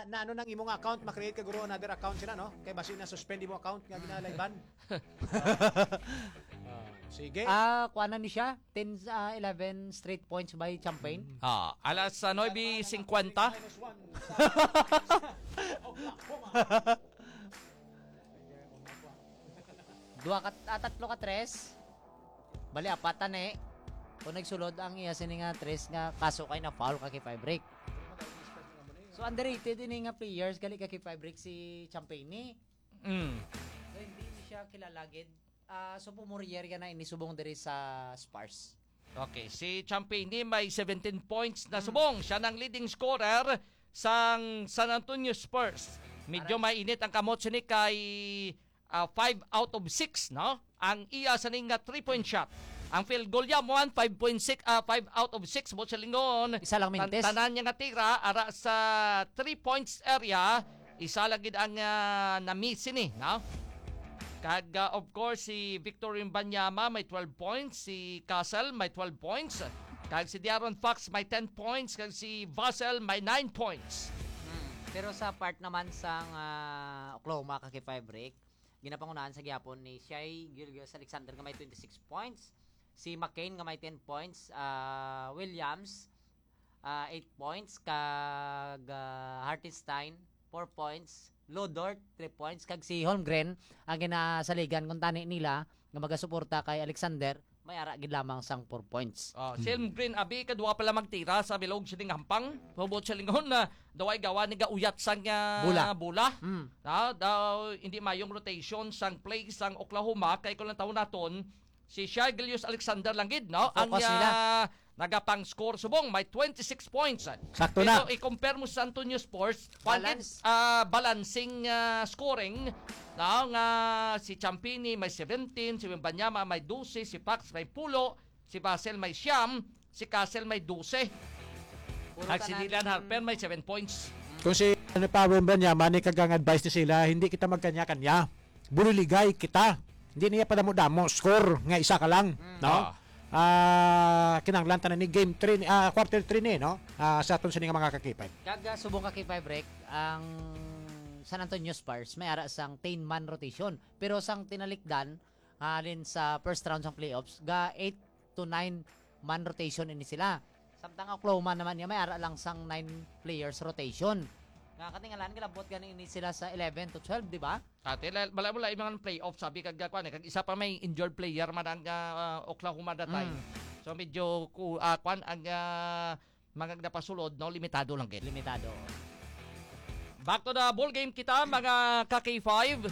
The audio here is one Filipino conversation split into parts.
na ano nang imong account ma-create ka guro another account sila no kay basi na suspend mo account nga ginalaiban. Sige. Kuha na ni siya 11 straight points by Champagne. Alas 9:50. Tatlo ka tres. Bali apatan eh. Kung nagsulod ang iya sini nga tres nga kaso kay na foul ka kay 5 break. So underrated ini nga players gali ka kay 5 break si Champagne ni. So hindi siya kilalagid. So pumuriyer ka na inisubong diri sa Spurs. Okay, si Champagne may 17 points na subong. Siya ng leading scorer sang San Antonio Spurs. Medyo mainit ang kamot sini kay 5 out of 6, no? Ang iya sa nga 3-point shot. Ang field goal niya mo 5.6 5 out of 6 mo sa lingon. Isa lang minutes. Tanan niya nga tira ara sa 3 points area. Isa lang gid ang na-miss ni, no? Kag of course si Victor Wembanyama may 12 points, si Castle may 12 points, kag si De'Aaron Fox may 10 points, kag si Vassell may 9 points. Pero sa part naman sang Oklahoma kay 5 break, ginapangunahan sa gyapon ni Shai Gilgeous-Alexander nga may 26 points, si McCain nga may 10 points, Williams 8 points, kag Hartenstein 4 points, Lodort 3 points, kag si Holmgren ang ginasaligan kung tani nila nga magasuporta kay Alexander may ara gid lamang sang 4 points. Si Holmgren abi kadua pala magtira sa bilog sining hampang. Hubot siya lingon na daway gawa ni gauyat sang bola. Daw hindi mayong rotation sang play sang Oklahoma kay kulang taon naton si Shai Gilgeous-Alexander lang gid, no? Ang nagapang score subong may 26 points. Sakto na. Pero i-compare mo sa Antonio Spurs, balancing scoring. Now nga si Champini may 17, si Wembanyama may 12, si Pax may 10, si Vassell may 9, si Castle may 12. At si Dylan Harper may 7 points. Kung si Wembanyama ni kagang advice ni sila, hindi kita magkanya-kanya. Buliligay kita. Hindi niya padamo-damo score nga isa ka lang, no? Kinanglan tanan ni game 3 quarter 3 ni, no? Sa aton sini nga mga kakipay. Kag subong ka kay 5 break ang San Antonio Spurs may ara sang 10-man rotation, pero sang tinalikdan halin sa first round sang playoffs ga 8 to 9 man rotation ini sila. Samtang Oklahoma naman niya may ara lang sang 9 players rotation. Nga katingalan kilabot ganin ini sila sa 11 to 12, di ba? Bala mo lang mga playoff sabi kag kag isa pa may injured player man ang Oklahoma that time. So medyo kwan ang mga napasulod, no, limitado lang gid. Limitado. Back to the ball game kita mga ka-K5.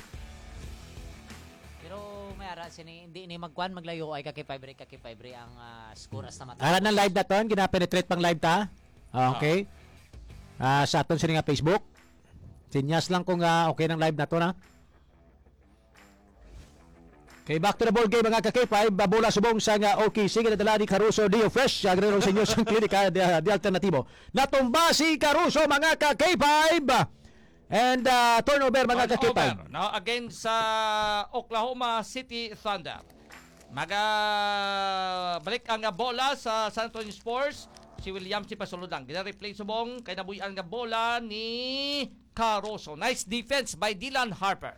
Pero may ara sini hindi ni magkwan maglayo ay ka-K5 break ang score as na mata. Ara ng live na ton, gina-penetrate pang live ta. Okay. Sa aton sini nga Facebook. Sinyas lang kung okay ng live na to na. Okay, back to the ball game mga ka-K5. Bola subong sa okay. Sige na dala ni Caruso Dio Fresh. Agrero sa inyo sa klinika di alternatibo. Natumba si Caruso mga ka-K5. And turnover mga ka-K5. No, against sa Oklahoma City Thunder. Balik ang bola sa San Antonio Spurs. Si Williams si pasulod lang. Gina-replay subong kay nabuyan nga bola ni Caruso. Nice defense by Dylan Harper.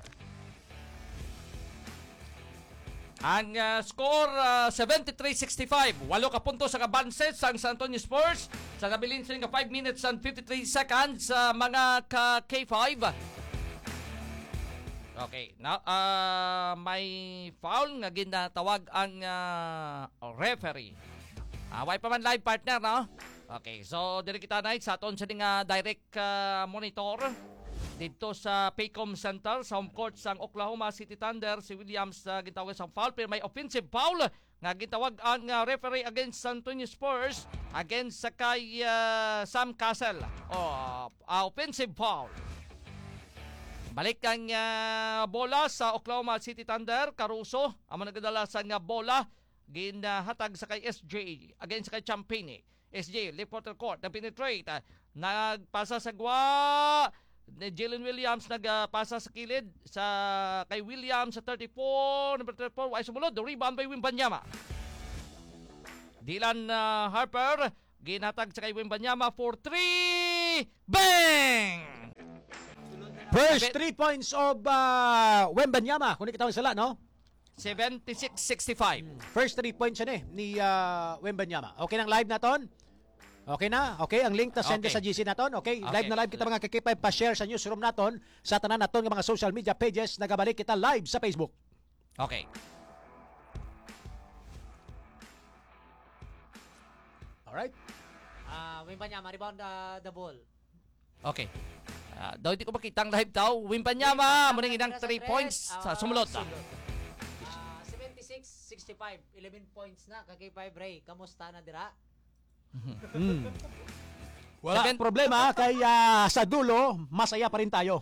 Ang score 73-65. 8 ka puntos sa kabanses sa San Antonio Spurs. Sa nabilin sa 5 minutes and 53 seconds sa mga ka-K5. Okay. Now, may foul nga ginatawag ang referee. Way pa man live partner, no? Okay, so diri kita na sa aton sa direct monitor dito sa Paycom Center sa home court sang Oklahoma City Thunder. Si Williams gitawag sa foul, pero may offensive foul nga gitawag ang referee against San Antonio Spurs against sa kay Sam Cassell. Offensive foul. Balik ang bola sa Oklahoma City Thunder. Caruso ang nagdala sa bola ginhatag sa kay SJ against sa kay Champini. SJ left quarter court na penetrate, nagpasa sa gwa ni Jalen Williams, nagpasa sa kilid sa kay Williams sa 34 number 34 ay sumulod, the rebound by Wembanyama. Dylan Harper ginhatag sa kay Wembanyama for 3, bang! First 3 points of Wembanyama. Kung kita sala, no? 76-65. First 3 points yan ni Wembanyama. Okay nang live naton? Okay na? Okay, ang link na send Okay. sa GC naton. Okay, live Okay. na live kita mga kakipay, pa-share sa newsroom naton sa tanan naton ng mga social media pages. Nagabalik kita live sa Facebook. Okay. Alright? Wembanyama, rebound the ball. Okay. Daw hindi ko makita ang live daw. Wembanyama, muna ng 3 points sa sumulot. 76-65, 11 points na kakipay Bray. Kamusta na dira? Wala problema kay sa dulo, masaya pa rin tayo.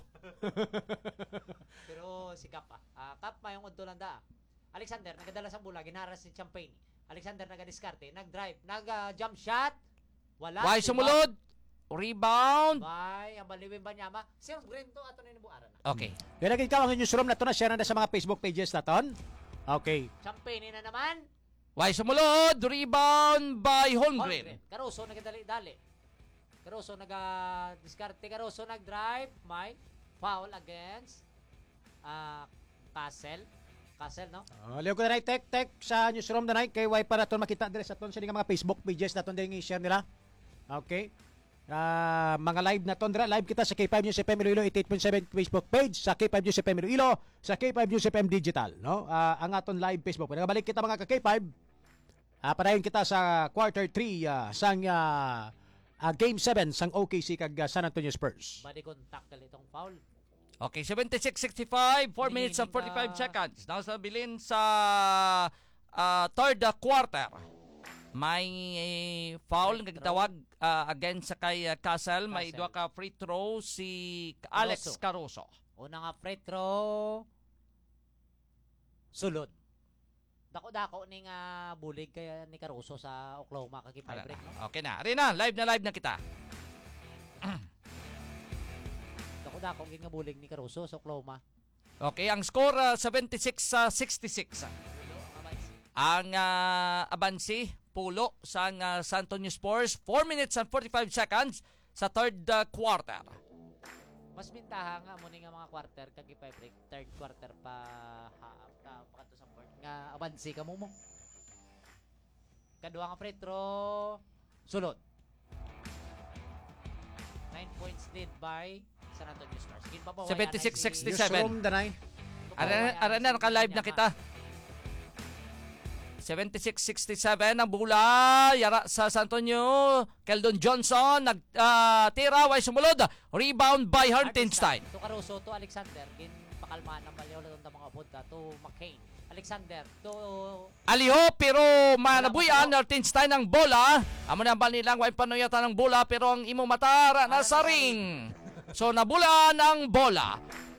Pero si Kap Kap yung udto lang da. Alexander nagadala sa bola, ginaras si Champagne. Alexander nagadiskarte, nag-drive, nag-jump shot. Wala. Why sumulod? Rebound. Bye, ang baliwin ba niya ma? Siyang green to ato na nibuaran na. Okay. Kaya naging ka ang newsroom na to na share na sa mga Facebook pages naton. Okay. Champagne na naman. Why sumulod? Rebound by Holmgren. Caruso nagadali-dali. Caruso nag-diskarte. Caruso nag-drive. May foul against Castle. Castle, no? Liyo ko na tek sa newsroom na kay way para naton makita dire sa ton sa mga Facebook pages naton din i-share nila. Okay. Mga live na tondra, live kita sa K5 News FM Iloilo 88.7 Facebook page, sa K5 News FM Iloilo, sa K5 News FM Digital, no? Ang aton live Facebook. Nagabalik kita mga ka-K5. Padayon kita sa quarter 3 sang game 7 sang OKC kag San Antonio Spurs. Body contact kali itong foul. Okay, 76-65, 4 minutes and 45 seconds. Nasa bilin sa third quarter. May foul nga gitawag against sa kay Castle. May duha ka free throw si Alex Caruso. Una nga free throw. Sulod. Dako-dako ning bulig kay ni Caruso sa Oklahoma kakipay break, no? Okay na. Ari na, live na kita. Dako-dako ging nga bulig ni Caruso sa Oklahoma. Okay, ang score 76-66. Ang abansi pulo sa San Antonio Spurs, 4 minutes and 45 seconds sa third quarter. Mas bintaha nga mo ni nga mga quarter kakipay break. Third quarter pa pakato sa fourth nga abansi ka mo. Kadua nga free throw. Sulod. 9 points lead by San Antonio Spurs. 76-67. Newsroom danay. Ara na naka-live na kita. 76-67 ang bola yara sa San Antonio. Keldon Johnson nagtira way sumulod. Rebound by Hartenstein. To Caruso to Alexander gin pakalmaan ang baliw lang mga punta to McCain. Alexander to Aliho pero manabuyan Hartenstein ang bola. Amo na bal nilang way panuyatan ng bola pero ang imo matara na sa ring. So nabulan ang bola.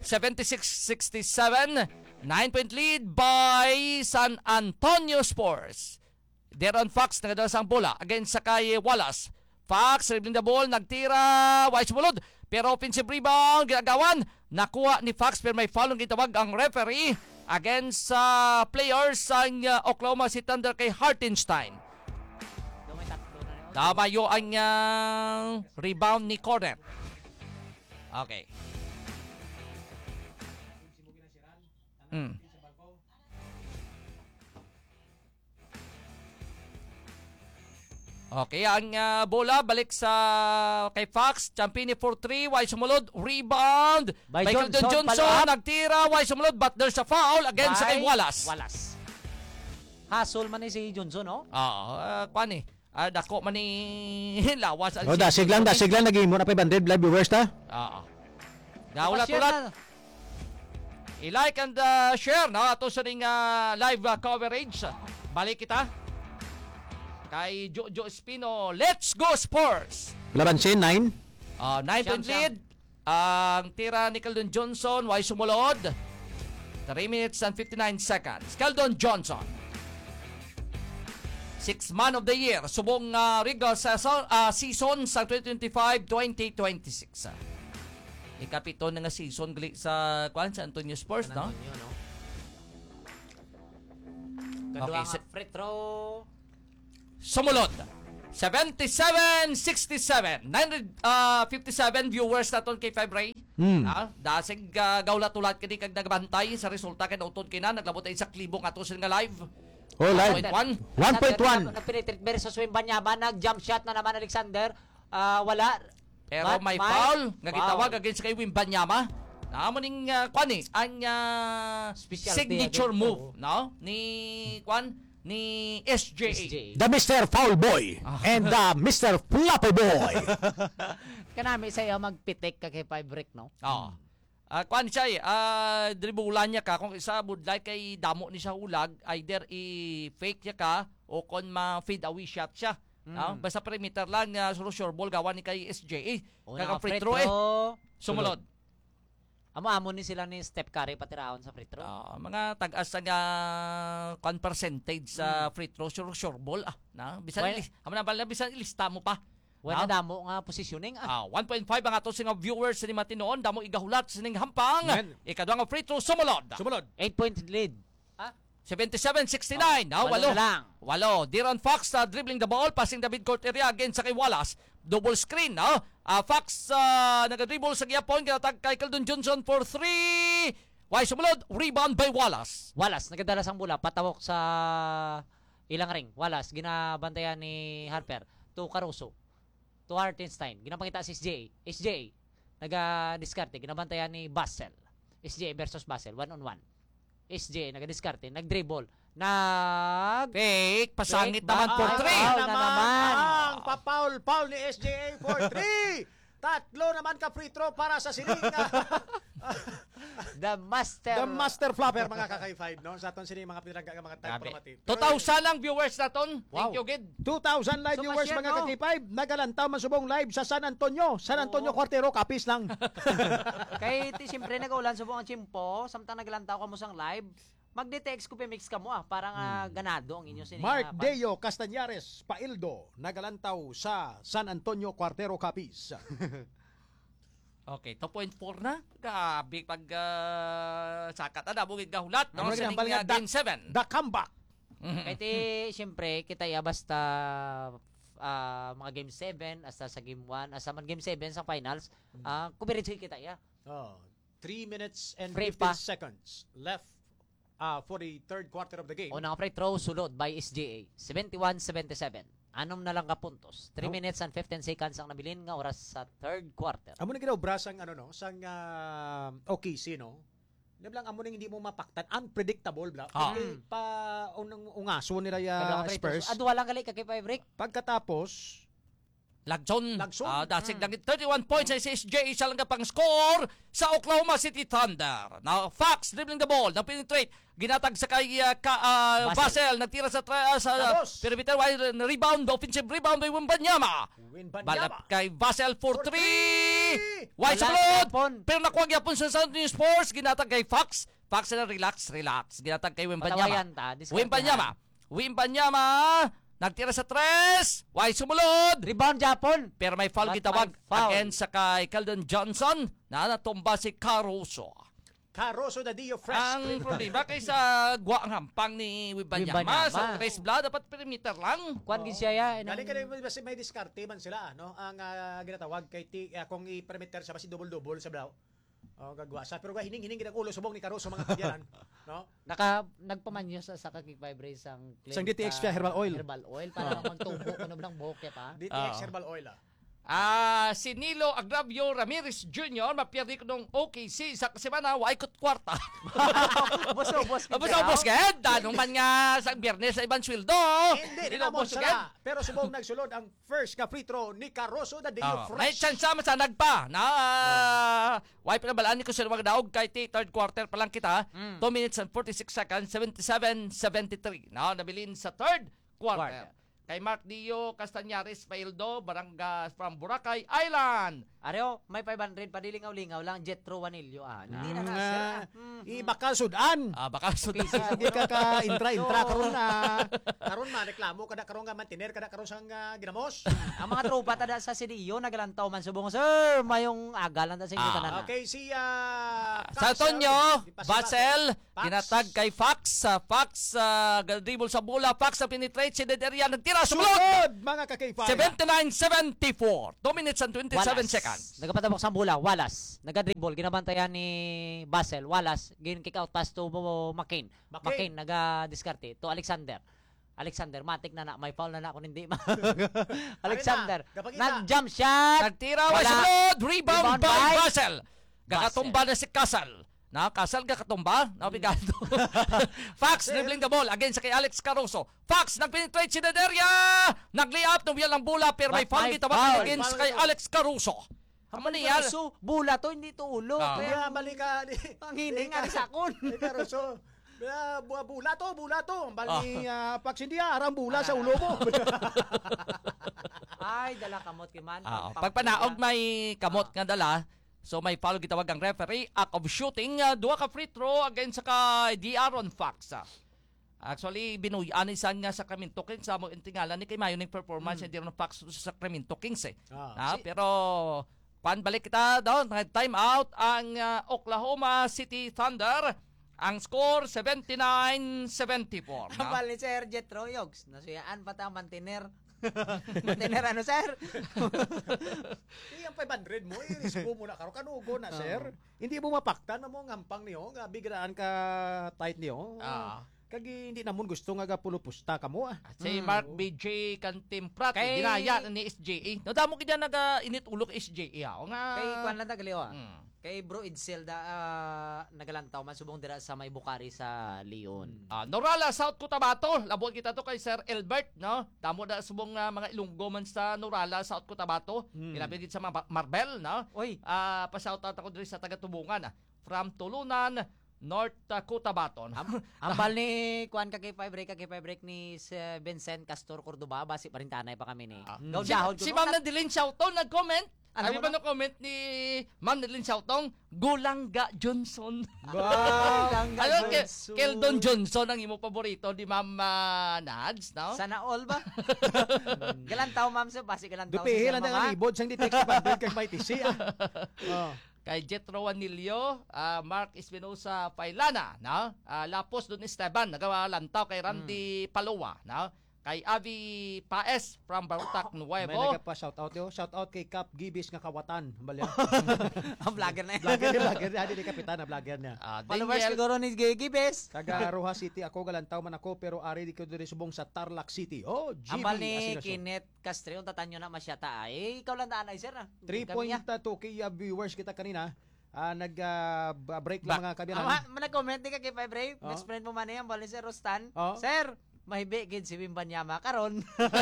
76-67. 9-point lead by San Antonio Spurs. Deron Fox nagadala sang bola against sa kay Wallace. Fox dribbling the ball, nagtira, wise mulod, pero offensive rebound ginagawan, nakuha ni Fox pero may foul ang gitawag ang referee against sa players sang Oklahoma City Thunder kay Hartenstein. may tatlo na yun. Dabayo ang rebound ni Corner. Okay. Okay, ang bola balik sa kay Fox, Champini for 3, why sumulod, rebound By Keldon Johnson, Johnson, follow up. nagtira, why sumulod, but there's a foul against sa kay Wallace. Wallace. Hassle man ni si Johnson, no? Oo, kuan eh. Dako man ni lawas. O dasig lang naging mo na pa banded live viewers ta. Oo. Daulat-ulat. I-like and share na ato sa ring live coverage. Balik kita kay Jojo Espino. Let's go Spurs! Labansin 9. 9-point lead. Ang tira ni Keldon Johnson, why sumulod? 3 minutes and 59 seconds. Keldon Johnson. 6th man of the year. Subong regular season sa 2025-2026. Ikapito na nga season gali sa San Antonio Spurs, no? Kadua Okay, nga free throw. Sumulod. 77-67. 957 viewers naton kay 5 Ray. Dasig gawlat-ulat kini kag nagbantay sa resulta kay nautod kina naglabot ay 1,000 ato sila nga live. Oh, live. 1.1. Pinitrit versus Wembanyama, nag-jump shot na naman Alexander. Wala. Pero may foul nga gitawag against kay Wembanyama. Amo ning kwani ang Specialty signature again. move, no? Ni SJA. The Mr. Foul Boy and the Mr. Floppy Boy. Kanami sa'yo magpitik ka kay 5 break, no? Oo. Kuan siya dribulan niya ka kung isa budlay kay damo ni siya ulag either i-fake niya ka o kon ma-fade away shot siya. No? Basta perimeter lang na sure ball gawa ni kay SJA. Kaya free throw Sumulod. Amo ni sila ni Steph Curry patiraon sa free throw. Mga tag-as nga kuan percentage sa free throw sure ball na bisan bisan ilista mo pa. Wala damo nga positioning 1.5 ang ato sing viewers ni Matinoon damo igahulat sining hampang. Ikaduha nga free throw sumulod. 8-point lead. 77-69. Walo. Diron Fox dribbling the ball, passing David court area against sa kay Wallace. Double screen, Fox nag-dribble sa giyapon, kinatag kay Keldon Johnson for 3. Why sumulod? Rebound by Wallace. Wallace, nagadalas ang bola, patawok sa ilang ring. Wallace, ginabantayan ni Harper. To Caruso. To Hartenstein. Ginapakita si SJ. Nag-diskarte. Ginabantayan ni Basel. SJ versus Basel. 1-on-1. SJ, nag-diskarte. Nag-dribble. Fake. Pasangit naman for 3. Foul na naman. Ang papaul ni SJA for 3. Tatlo naman ka free throw para sa siling. The master flopper mga kakay 5, no? Sa aton sining mga pinagka mga type formative. 2,000 lang viewers naton. Thank you, Gid. 2,000 live So, viewers ma-share, mga no? kakay 5. Nagalantaw man subong live sa San Antonio. San Antonio Cuartero, kapis lang. Kay siyempre nag-ulan subong ang chimpo, samtang naglantaw ka mo sang live, magde-text ko mix ka mo para nga ganado ang inyo sining. Mark Deo Castañares Paildo nagalantaw sa San Antonio Cuartero, kapis. Okay, 2.4 na. Grabe pag sakat na bugid gahulat no Ano sa ginang balikan? game 7. The comeback. Kaya siyempre, kita basta mga game 7, hasta sa game 1, hasta man game 7 sa finals, kumiritsi kita 3 minutes and Free 15 pa. seconds left for the third quarter of the game. Unang free throw, sulod by SGA. 71-77. Anom na lang ka puntos. 3 minutes and 15 seconds ang nabilin nga oras sa third quarter. Amo na ginaw sang sang OKC, no? Nablang amo nang hindi mo mapaktan, unpredictable bla. Pa ungaso nila ya Spurs. Adwa lang gali kay 5 break. Pagkatapos Lagson. Lagson. Dasig lang 31 points sa SJ isa lang ka pang score sa Oklahoma City Thunder. Now Fox dribbling the ball, now penetrate, ginatag sa kay Basel, nagtira sa perimeter wide rebound, offensive rebound by Wembanyama. Balap kay Basel for 3. Wide sulod. Pero nakuha gyapon sa San Antonio Spurs, ginatag kay Fox. Fox na relax. Ginatag kay Wembanyama. Wembanyama nagtira sa 3. Why sumulod? Rebound Japon. Pero may foul gitawag against sa kay Keldon Johnson na natumba si Caruso. Caruso the Dio Fresh. Ang problema kay sa guwa ang hampang ni Wembanyama sa race blood dapat perimeter lang. Kuan gid siya Galing ka rin may diskarte man sila, no? Ang ginatawag kay kung i-perimeter sa basi double-double sa blaw. Gagwa sa pero hining ginang ulo subong ni Caruso mga kadyanan, no? Nagpamanyo sa kay 5 race ang Sang DTX herbal oil. Herbal oil para magtubo kuno blang buhok pa. DTX herbal oil. Si Nilo Agravio Ramirez Jr. mapiyari ko nung OKC sa semana waikot kwarta. Bus ged. Danong man nga sa biyernes sa ibang sweldo. Hindi namon sila. Pero subong nagsulod ang first ka free throw ni Caruso the Dio May Fresh. chance sa nagpa na why pinabalaan ni ko sa mga daog kay third quarter pa lang kita. 2 minutes and 46 seconds, 77-73. Nabilin sa third quarter. Kay Mark Dio Castañares Paildo, Barangay from Boracay Island. Areo, may 500 pa dilingaw-lingaw lang Jetro Wanillo Hindi na sir. Ibakal sudan. Baka sudan. Hindi ka intra karon man reklamo kada karon nga mantiner kada karon sang ginamos. Ang mga tropa tada sa CDO nagalantaw man subong sir, mayong agalan ta sa inyo tanan. Okay, si San Antonio, Basel, ginatag kay Fox. Fox, dribble sa bola. Fox sa penetrate si Dead Area. Nagtira, sumulod! mga kakay 79-74. 2 minutes and 27 seconds. chance. Nagapatabok sa bola, Wallace. Naga-dribble, ginabantayan ni Basel, Wallace, kick out pass to McCain. McCain naga-diskarte to Alexander. Matik na may foul na kung hindi. Alexander, nag-jump shot. Nagtira wa Wala. sulod, rebound Rebound by by Basel. Gakatumba na si Castle. Castle gakatumba, nabigado. Fox dribbling the ball against kay Alex Caruso. Fox nagpenetrate si Nederia. Nag-layup ng lang bola pero may But foul may kita foul. against kay Alex Caruso. Amo niya. So, bola to, hindi to ulo. Ah. Kaya balik ka ni Ang hining nga sa akon. Caruso. Bula to. Bali Pax hindi arang bula sa ulo mo. Ay, dala kamot kiman. Pag panaog may kamot nga dala, so may foul gitawag ang referee. Act of shooting, duha ka free throw against sa kay D'Aaron Fox. Actually, binuyan isan nga sa Sacramento Kings sa mo intingalan ni kay mayo ning performance ni D'Aaron Fox sa Sacramento Kings eh. Pero balik kita doon, time out ang Oklahoma City Thunder. Ang score 79-74. Ambal ni Sir Jetro Yogs. Nasuyaan pa ta mantener. Mantener ano, sir? Iyang 500 mo, i-rispo mo na karo kanugo na, sir. Hindi mo mapaktan mo ngampang niyo, nga biglaan ka tight niyo. Kagi hindi namon gusto nga pulupusta ka mo. Si Mark BJ Cantimprat, Kay- dinaya ni SJA. Nadamo kita naga-init ulok SJA. O nga. Kay Kwan lang tagalio ah. Mm. Kay Bro Idsel nagalantaw man subong dira sa may Bukari sa Leon. Norala, South Cotabato. Labuan kita to kay Sir Elbert, no? Damo na subong mga Ilonggo man sa Norala, South Cotabato. Ilabigit sa mga Marbel, no? Oy, Pa-shoutout ako diri sa taga-Tubungan. From Tulunan, North Cotabato. ambal ni Kwan kay break ni Vincent Castor Cordoba basi parintanay pa kami ni. Gaw dahon ko. Si Ma'am Nadeline Shouton nag-comment. Ano Ano mo ba na comment ni Ma'am Nadeline Shouton? Gulangga Johnson. Ano, Keldon Johnson ang imo paborito di Ma'am Nads, no? Sana all ba? Galantaw ma'am sa basi galantaw. Dupihi lang nga ibod sang di text 500 kay may TC. Kay Jetro Juanillo, Mark Espinosa Pailana, no? Lapos Don Esteban, nagawa lantaw kay Randy Palowa, no? Kay Avi Paes from Barutak May Nuevo. nagpa shout out yo. Shout out kay Cap Gibis nga kawatan. Balya. Ang vlogger na yun. Vlogger niya, di kapitan na vlogger niya. Followers Daniel, siguro ni Gibes. Taga Rojas City ako, galantaw man ako pero ari di ko diri subong sa Tarlac City. Oh, GB Ambal ni Asinaso. Kenneth Castro, tatanyo na masyata. Ikaw lang daan ay sir na. 3.2 kay viewers kita kanina. Nag-break lang mga kabiyanan. Nag-comment di ka kay Five Brave. Oh. Next friend mo man yan, ambal ni Sir Rostan. Oh. Sir, mahibi gid si Wimbanyama karon.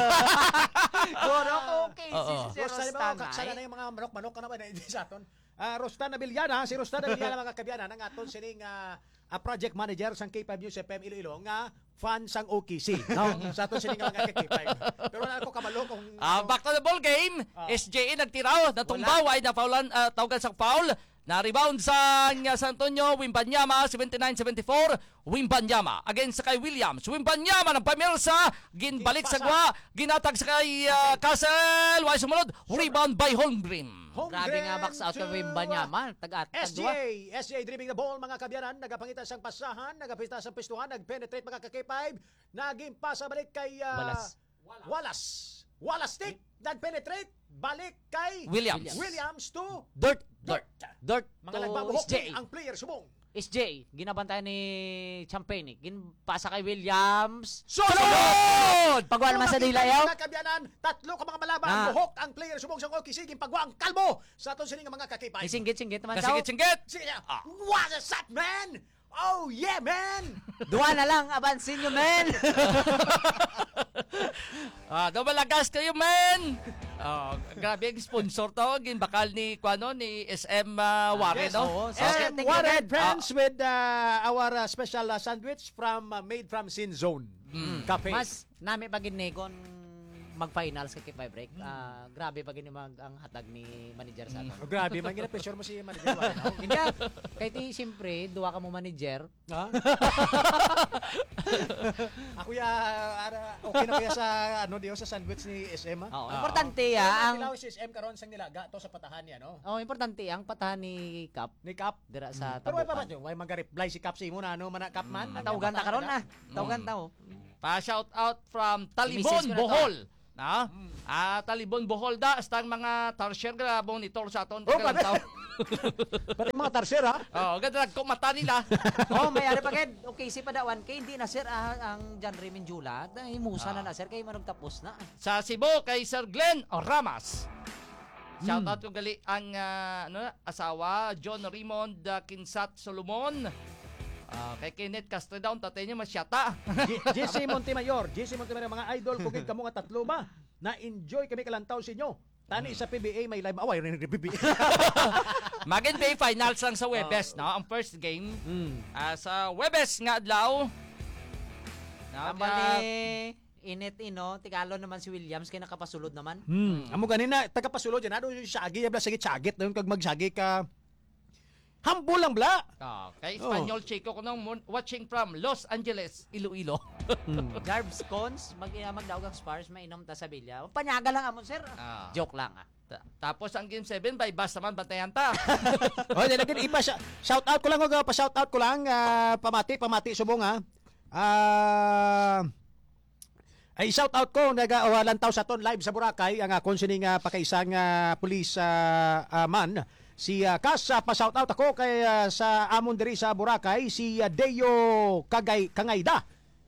Goro ko okay si Sir Rostan. Kaksala na yung mga manok-manok ka na ba na hindi sa aton. Rostan Abiliana, si Rostan Abiliana mga kabiyanan, ang aton sining project manager sang K5 News FM Iloilo nga fan sang OKC. No? Sa aton sining mga K5. Pero wala ko kabalo kung back to the ball game. SJA nagtiraw, natumbaw ay na-foulan, tawagan sa foul. Na-rebound sa San Antonio, Wimbanyama, 79-74. Wimbanyama against sa kay Williams. Wimbanyama ng pamirsa, ginbalik sa gwa, ginatag sa kay Castle. Why sumunod? Rebound by Holmgren. Grabe nga box out kay Wimbanyama. SJ dribbling the ball mga kabiyanan, nagapangita sang pasahan, nagapita sang pistuhan, nagpenetrate mga ka-K5, naging pasa balik kay Wallace stick, nagpenetrate, balik kay Williams to Dirt mga to nagbabuhok SJ. ang player subong. SJ, ginabantayan ni Champagne. Ginpasa kay Williams. Sunod! Pagwala naman sa dila yaw. Mga kabyanan, tatlo ka mga malaban, buhok ang player subong sa OKC, pagwa ang kalbo sa aton sining mga ka-K5. Singgit man daw. Kasigit-singgit! Sige niya, what's up man? Oh yeah man! Duwa na lang, abansin nyo, men! Dumalagas kayo, man! Grabe ang sponsor to. Ginbakal ni SM Warren, no? SM Warren friends with our special sandwich made from Sin Zone Cafe. Mas nami pag inegon mag-finals kay Five Break. Grabe pag ang hatag ni manager sa ato. Grabe, man gina-pressure mo si manager Warren. Hindi, kahit siyempre, duwa ka mo manager. Ha? Ako okay na kaya sa sa sandwich ni SM. Importante Ang ang si SM karon sang nilaga to sa patahan niya, no? importante ang patahan ni Cap Ni Cap. dira sa Pero wala pa ba tabukan. way mag-reply si Cap sa imo na man Cap man. Tawgan ta karon na. Tawgan ta. Pa-shout out from Message Talibon, ko na to, Bohol. No? Talibon Boholda, hasta mga tertiary nga monitor sa aton. Oh, pati mga tarsier, ha? Ganda nagkumata nila. May ari pa kay okay si pada 1K hindi na sir ang John Raymond Jula. Himusa na sir kay manong tapos na. Sa Cebu, kay Sir Glenn Ramas. Shoutout ko gali ang asawa, John Raymond Kinsat Solomon. Kay Kenneth Castredown, tatay niya masyata. JC Montemayor, mga idol, kung kamo nga tatlo ba, na-enjoy kami kalantaw sa inyo. Tani sa PBA may live away rin ng PBA. Mag-NBA finals lang sa Webes, no? Ang first game. Sa Webes nga adlaw. Tambal ni Init Tigalo naman si Williams kay nakapasulod naman. Amo ganina tagapasulod yan. Ano yung sagi, abla sige sagit na yung kag magsagi ka. Humble lang bla. Kay Espanyol Chico ko nung watching from Los Angeles, Iloilo. Jarvis Cons magdaog ang Spurs mainom ta sa Villa. Panyaga lang amon sir. Joke lang Tapos ang game 7 by bus naman bantayan ta. Lagyan ipa shout out ko lang pa shout out ko lang pamati subong ha. Ay shout out ko nagawalantaw sa ton live sa Boracay ang akon sining pakaisang police man si Kas pa shout out ako kay sa amon diri sa Boracay si Deo Kangayda,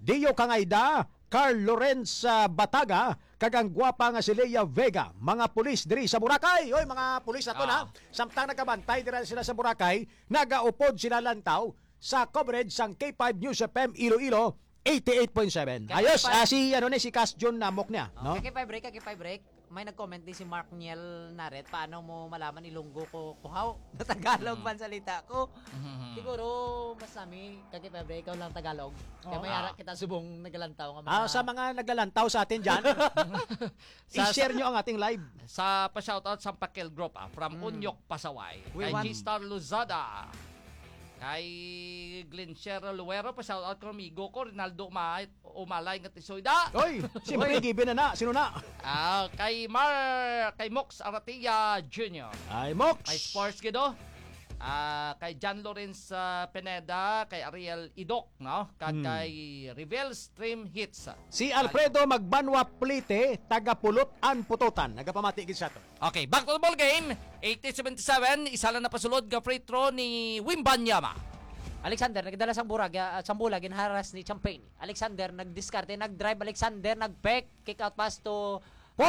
Carl Lorenz Bataga kag ang gwapa nga si Leia Vega, mga pulis diri sa Boracay. Oy mga pulis ato na samtang nagabantay dira sila sa Boracay, nagaupod sila lantaw sa coverage sang K5 News FM Iloilo 88.7. Ayos, si Kas John Namok niya, no? Kay break. May nag-comment din si Mark Niel Naret, paano mo malaman Ilonggo ko kuhaw na Tagalog man salita ko. Siguro mas nami kay break ikaw lang Tagalog. Kaya may ara kita subong nagalantaw nga sa mga naglalantaw sa atin diyan. I-share nyo ang ating live. Sa pa-shoutout sa Pakel Group from Unyok, Pasaway. Kay G-Star Luzada. Kay Glenshare Luero, pa-shoutout ko amigo ko, Rinaldo Umalay nga tisoyda. Oy, siyempre given na. Sino na? Kay Mox Aratia Jr. Ay, Mox. Kay Sports Gido. Kay John Lawrence Pineda, kay Ariel Idok, no? Kay Reveal Stream Hits. Si Alfredo Magbanwa Plite, taga Pulutan Pututan. Nagapamati gid sa to. Okay, back to the ball game. 80-77, isa lang napasulod ka free throw ni Wimbanyama. Alexander nagdala sang bulag ginharas ni Champagne. Alexander nagdiskarte, nag-drive Alexander, nag-back, kick out pass to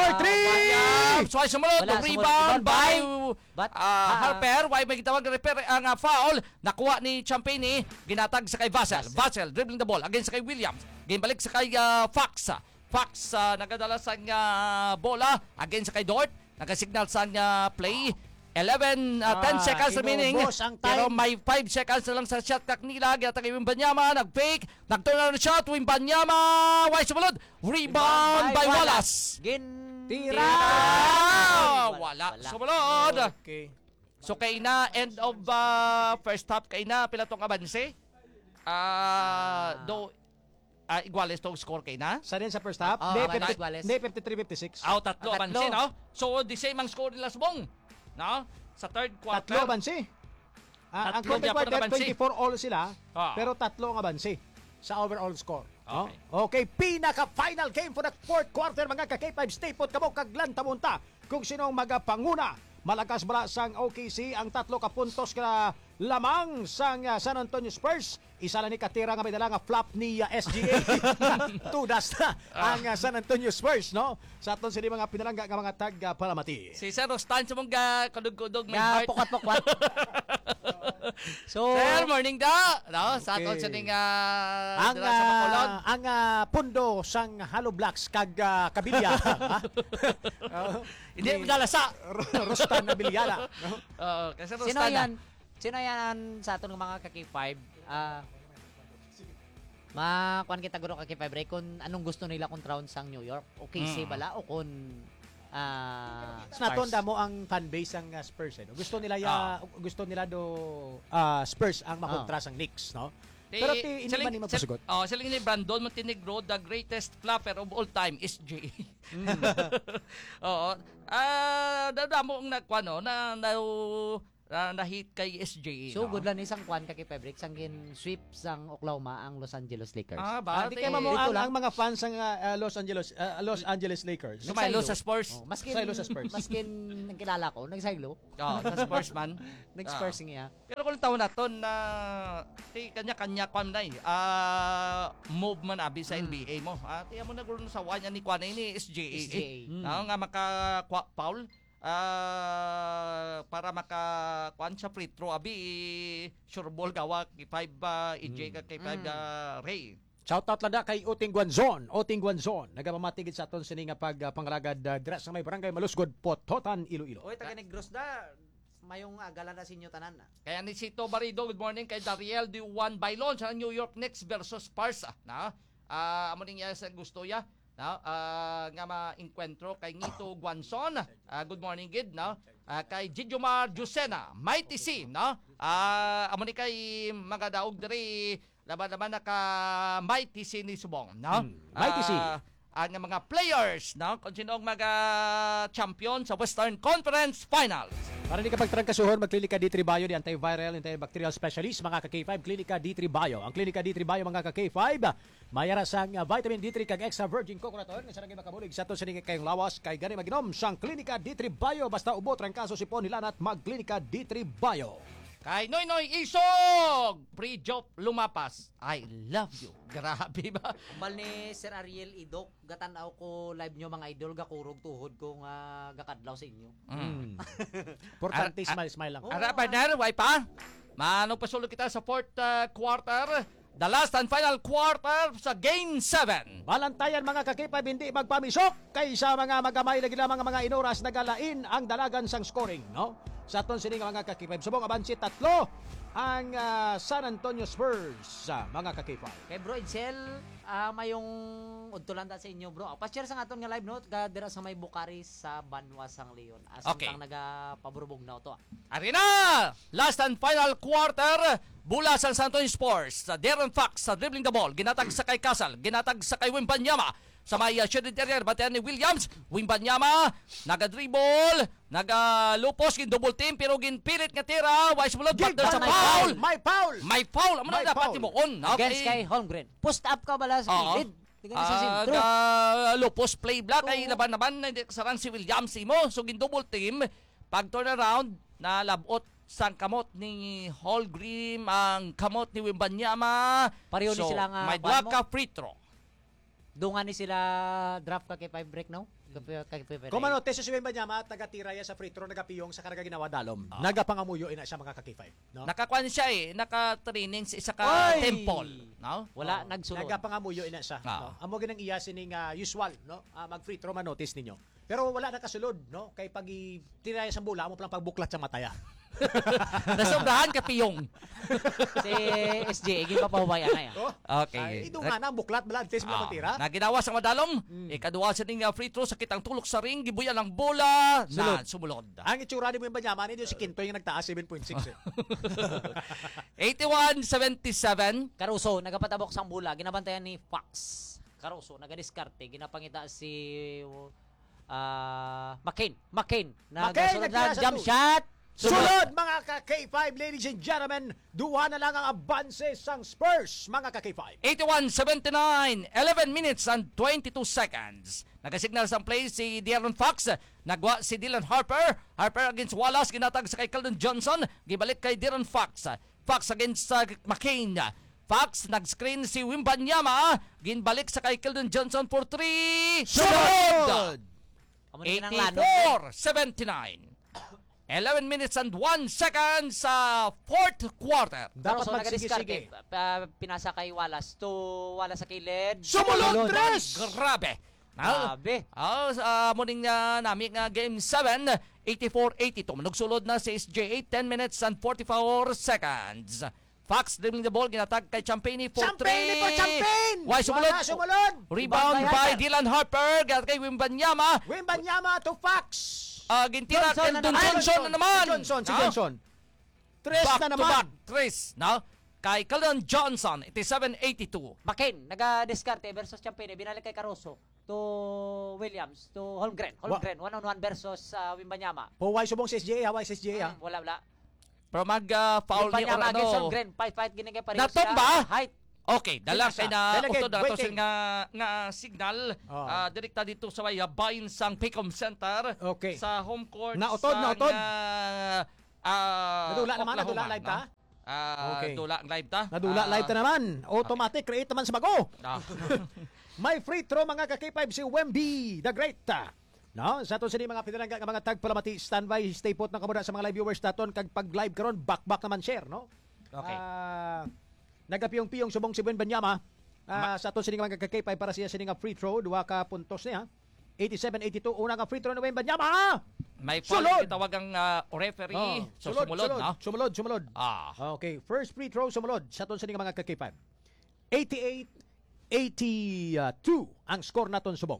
4-3! So ay sumunod, rebound by Harper. Why may gitawag repair ang foul. Nakuha ni Champagne, ginatag sa kay Vassell. Vassell dribbling the ball against sa kay Williams. Game balik sa kay Fox. Fox nagadala sa bola against sa kay Dort. Nagasignal sa play. 10 seconds remaining. Pero may 5 seconds na lang sa shot clock nila. Ginatag kay Wimbanyama, nag-fake, nag-turn on shot. Wimbanyama, why sumunod? Rebound by Wallace. Tira! Wala. Sumunod. Okay. So kay na end of first half kay na pila tong abanse. Iguales tong score kay na. Sa din sa first half, May 53-56. Tatlo abanse, no? So the same ang score nila subong. No? Sa third quarter. Tatlo abanse. Ang Tatlo third quarter, abanse. 24 all sila, pero tatlo ang abanse sa overall score. Okay, pinaka-final game for the fourth quarter, mga ka-K5. Stay put kamo kaglantamunta kung sinong magapanguna. Malakas bala sang OKC ang 3 ka puntos ka lamang sang San Antonio Spurs. Isa lang ni katira nga may dala nga flop ni SGA. Tudas na ang San Antonio Spurs, no? Sa aton sila mga pinalangga nga mga tag palamati. Si Sir Rostan sa mong kudog-kudog may heart. Pukat-pukat. So, Sir, morning da. No? Sa aton sa ning dira sa Bacolod. Ang pundo sang Halo Blacks kag Kabilya. Hindi madalasa. Rostan na Bilyana. Kasi sino Rostan. Sino yan sa aton mga ka-K5? Kuan kita guro ka K5 break kung anong gusto nila kung round sang New York. Okay, si bala o kung Naton mo ang fan base ang Spurs eh. Gusto nila do Spurs ang makontra sang Knicks, no? Pero hindi man ni magpasugot. Sila ni Brandon Montenegro, the greatest flapper of all time is J. Oo. Dadamo ang nagkuano na na-hit kay SJA. So, no? good lang isang kwan kay Fabric, sang sweep sang Oklahoma ang Los Angeles Lakers. Di kaya mo ang mga fans ng Los Angeles Lakers. Sumaylo sa Spurs. Maskin, Saylo sa Spurs. maskin ang kilala ko, nagsaylo. Sa Spurs man. Nag-Spurs niya. Pero kung taon na to na kanya-kanya kwan na move man abi sa NBA mo. Tiyan mo na gulong sa wanya ni kwan ni SJA. Nga maka-foul. Para maka-kwan sa free throw abi sure ball gawa kay 5 EJ ka kay 5 Ray. Shoutout lang na kay Oting Guanzon. Nagapamatigid sa aton sini nga pangragad dira sa may barangay Malusgod, Pototan, Iloilo. Oy, taga Negros da. Mayong agalan na sinyo tanan na. Kaya ni Sito Barido, good morning kay Dariel D1 Bailon sa New York Knicks versus Sparsa. Amo ning sa gusto ya. Nga ma-encuentro kay Ngito Guanzon. Good morning gid, kay Jijomar Jusena, Mighty C, amo ni kay mga daog diri laban-laban naka Mighty C ni Subong, Mighty C. Ang mga players, kung sino ang champion sa Western Conference Finals. Para di ka pagtrangkasuhon, magklinika D3 Bio, di antiviral, antibacterial specialist, mga ka-K5, klinika D3 Bio. Ang klinika D3 Bio, mga ka-K5, mayara sang vitamin D3 kag extra virgin coconut oil, nga sarang makabulig sa to sininga kayong lawas, kay gani maginom sang klinika D3 Bio, basta ubot trangkaso sipon nilanat, magklinika D3 Bio. Kay Noy Isog, pre-job lumapas. I love you. Grabe ba? Ambal ni Sir Ariel Idok, gatanaw ko live nyo mga idol, gakurog tuhod ko nga gakadlaw sa inyo. Importante, smile lang. Ara partner, way pa? Manong pasulog kita sa fourth quarter. The last and final quarter sa Game 7. Balantayan mga ka-K5, hindi magpamisok kaysa mga magamay na gila mga inoras nagalain ang dalagan sang scoring, Sa aton sining mga ka-K5. Subong abansi 3 ang San Antonio Spurs, mga ka-K5. Kay Bro Edsel, mayong udtulan sa inyo bro. Pa-share sa aton nga live note, dira sa may Bukari sa Banwa sang Leon. Okay. Ang nagapaburubog na to. Arena! Last and final quarter. Bula sa San Antonio Spurs. Sa Darren Fox sa dribbling the ball. Ginatag sa kay Casal. Ginatag sa kay Wimbanyama. Sa may shaded area, batean ni Williams. Wimbanyama, naga-dribble, naga-lupos, gin-double team, pero ginpilit nga tira. Wise mulod, back sa foul. May foul! May foul. Ano na dapat mo on? Against kay Holmgren. Post up ka bala sa gilid. Tingnan sa sentro. Lupos play block. Ay laban naman. Hindi kasaran si Williams mo. So gin-double team. Pag turn around, nalabot sang kamot ni Holmgren, ang kamot ni Wimbanyama. Pareho ni So, sila nga, may kuhaan dua ka free throw. Dungan ni sila draft ka kay 5 break now. Kung ano, teso si Wimbanyama, taga-tiraya sa free throw, nagapiyong sa karga ginawa dalom. Nagapangamuyo ina siya mga ka-K5. Nakakuan siya naka-training sa isa ka Oy! temple. Wala, nagsulod. Nagapangamuyo ina siya. Amo ginang iya sining usual, mag-free throw man notice ninyo. Pero wala nakasulod, Kay pag tiraya sa bula, mo lang pagbuklat sa mataya. Nasobrahan ka piyong. Si SJ, igi pa pahubayan na yan. Okay. Ito nga na, buklat, balad, test mo matira. Naginawa sa madalom. Ikaduwa sa ning free throw sa kitang tulok sa ring. Gibuya ng bola. Na sumulod. Ang itsura ni Wimbanyama, hindi si Quinto yung nagtaas 7.6. 81-77. Caruso, nagapatabok sang bula. Ginabantayan ni Fox. Caruso, nagadiskarte. Ginapangita si McCain. McCain, Nagasunod nagtira na sa jump two. shot. Sulod mga ka-K5, ladies and gentlemen, duha na lang ang abanse sang Spurs, mga ka-K5. 81-79, 11 minutes and 22 seconds. Nagasignal sa play si De'Aaron Fox. Nagwa si Dylan Harper. Harper against Wallace. Ginatag sa kay Keldon Johnson. Gibalik kay De'Aaron Fox. Fox against McCain. Fox, nag-screen si Wimbanyama. Ginbalik sa kay Keldon Johnson for 3. Sulod! 84-79. 11 minutes and 1 second sa fourth quarter. Dapat Caruso, magsige-sige. Pinasa kay Wallace to Wallace sa kilid. Sumulod, Tres! Grabe. Grabe. Muning namin nga game 7, 84-82. Manugsulod na si SJA, 10 minutes and 44 seconds. Fox dribbling the ball, ginatag kay Champagne for 3. Champagne po, Champagne! Why sumulod? Wala, sumulod! Rebound by Dylan Harper, ginatag kay Wimbanyama. Wimbanyama to Fox! Gintira Johnson kay Johnson na naman. Si Johnson. Tres Back na to naman. back, Tres. Kay Keldon Johnson, 87-82. McCain, nagadiskarte versus Champagne. Binalik kay Caruso to Williams, to Holmgren. Holmgren, one-on-one versus Wimbanyama. Huwag subong si SJ, haway si SJ. Wala. Pero mag-foul ni Wimbanyama against Orano. Holmgren. Fight gini kay pareho Natumba? height. Okay, dala Pinasa. kay na Delegate uto na to waiting. nga signal Oh. direkta dito sa may bayin sang Pecom Center Okay. sa home court Nautod, sang, nautod. Oklahoma, Nadula naman, nadula live ta? no? Okay. Dula ang live ta. Nadula live ta naman. Automatic, create naman sa bago. Ah. May free throw mga ka-K5 si Wemby the Great. No, sa aton sini mga pinalangga nga mga tagpalamati, standby, stay put ng kamuda sa mga live viewers naton kag pag live karon back naman share, no? Okay. Nagapiyong-piyong subong si Wembanyama sa aton sini nga mga ka-K5 para siya sini nga free throw, duha ka puntos niya. 87-82 una nga free throw ni Wembanyama. May foul Sulod! gitawag ang referee. So sumulod, no? Sumulod. Ah. Okay, first free throw sumulod sa aton sini nga mga ka-K5. 88-82 ang score naton subong.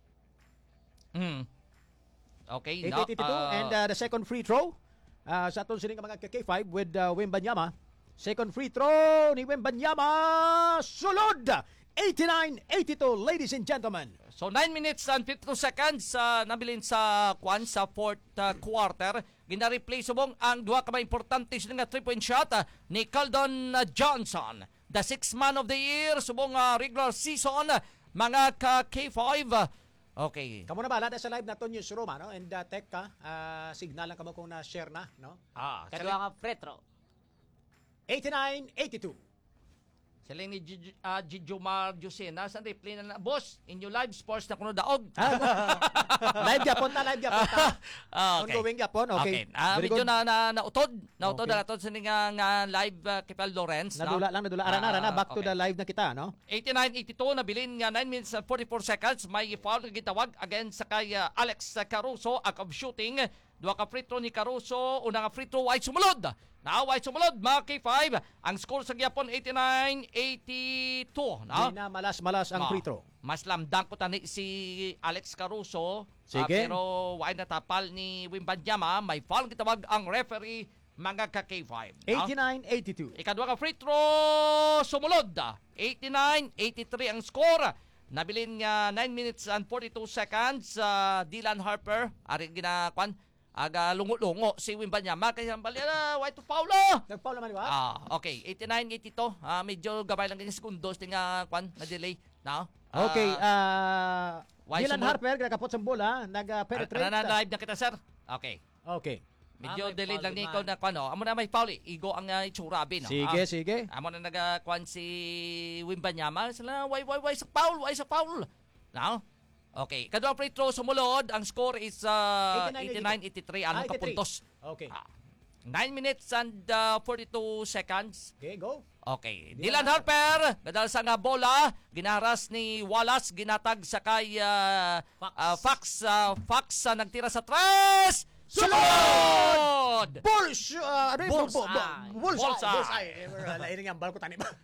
Okay, no. 88-82 and the second free throw sa aton sini nga mga ka-K5 with Wembanyama. Second free throw ni Wembanyama sulod. 89-82 ladies and gentlemen. So 9 minutes and 52 seconds nabilin sa fourth quarter. Gina-replay subong ang duha ka importante sila nga 3-point shot ni Caldon Johnson. The 6th man of the year subong regular season mga ka-K5. Okay. Kamo na bala sa live naton newsroom no and tech ka signal lang kamo kung na share na no. Kadua nga free throw. 89-82. Sila ni Jijomar Jusena sa replay na boss inyo live sports na kuno daog. Live gyapon ta. Okay. Ongoing gyapon. Okay. Very Medyo good. nautod Okay. na nautod sa nga live kay Pel Lawrence. Nadula lang. Arana back to okay. the live na kita no. 89-82 nabilin nga 9 minutes and 44 seconds may foul nga gitawag against sa kay Alex Caruso ak of shooting. Duha ka free throw ni Caruso, una nga free throw ay sumulod. Naaway sumulod mga K5. Ang score sa gyapon 89-82, no? Di na malas ang free throw. Mas lamdang ko tani si Alex Caruso. Sige. Pero why natapal ni Wembanyama, may foul gitawag ang referee mga ka-K5. No? 89-82. Ikadwa ka free throw sumulod. 89-83 ang score. Nabilin nga 9 minutes and 42 seconds. Dylan Harper ari ginakwan aga lungo-lungo si Wembanyama kaya bali why to Paulo. Nag-foul naman di ba? Okay, 89-82. Medyo gabay lang ganyan sekundos tinga kwan na delay, no? Okay, why Dylan sumulod? Harper kapot sa bola, nag-penetrate. Live na kita, sir. Okay. Okay. Medyo may delayed foul lang ni naman. ikaw na kwan, no? Amo na may foul eh. Igo ang itsurabi, no? Sige. Amo na nagkwan si Wembanyama. Sila, why sa foul? No? Okay. Kadwa free throw sumulod. Ang score is 89-83. Anong 83. kapuntos? Okay. 9 minutes and 42 seconds. Okay, go. Okay. Dylan Harper, gadal sa nga bola, ginaras ni Wallace, ginatag sa kay Fox. Fox nagtira sa tres. Sulod! Bullseye. Bullseye. Lain nga bal ko tani ba?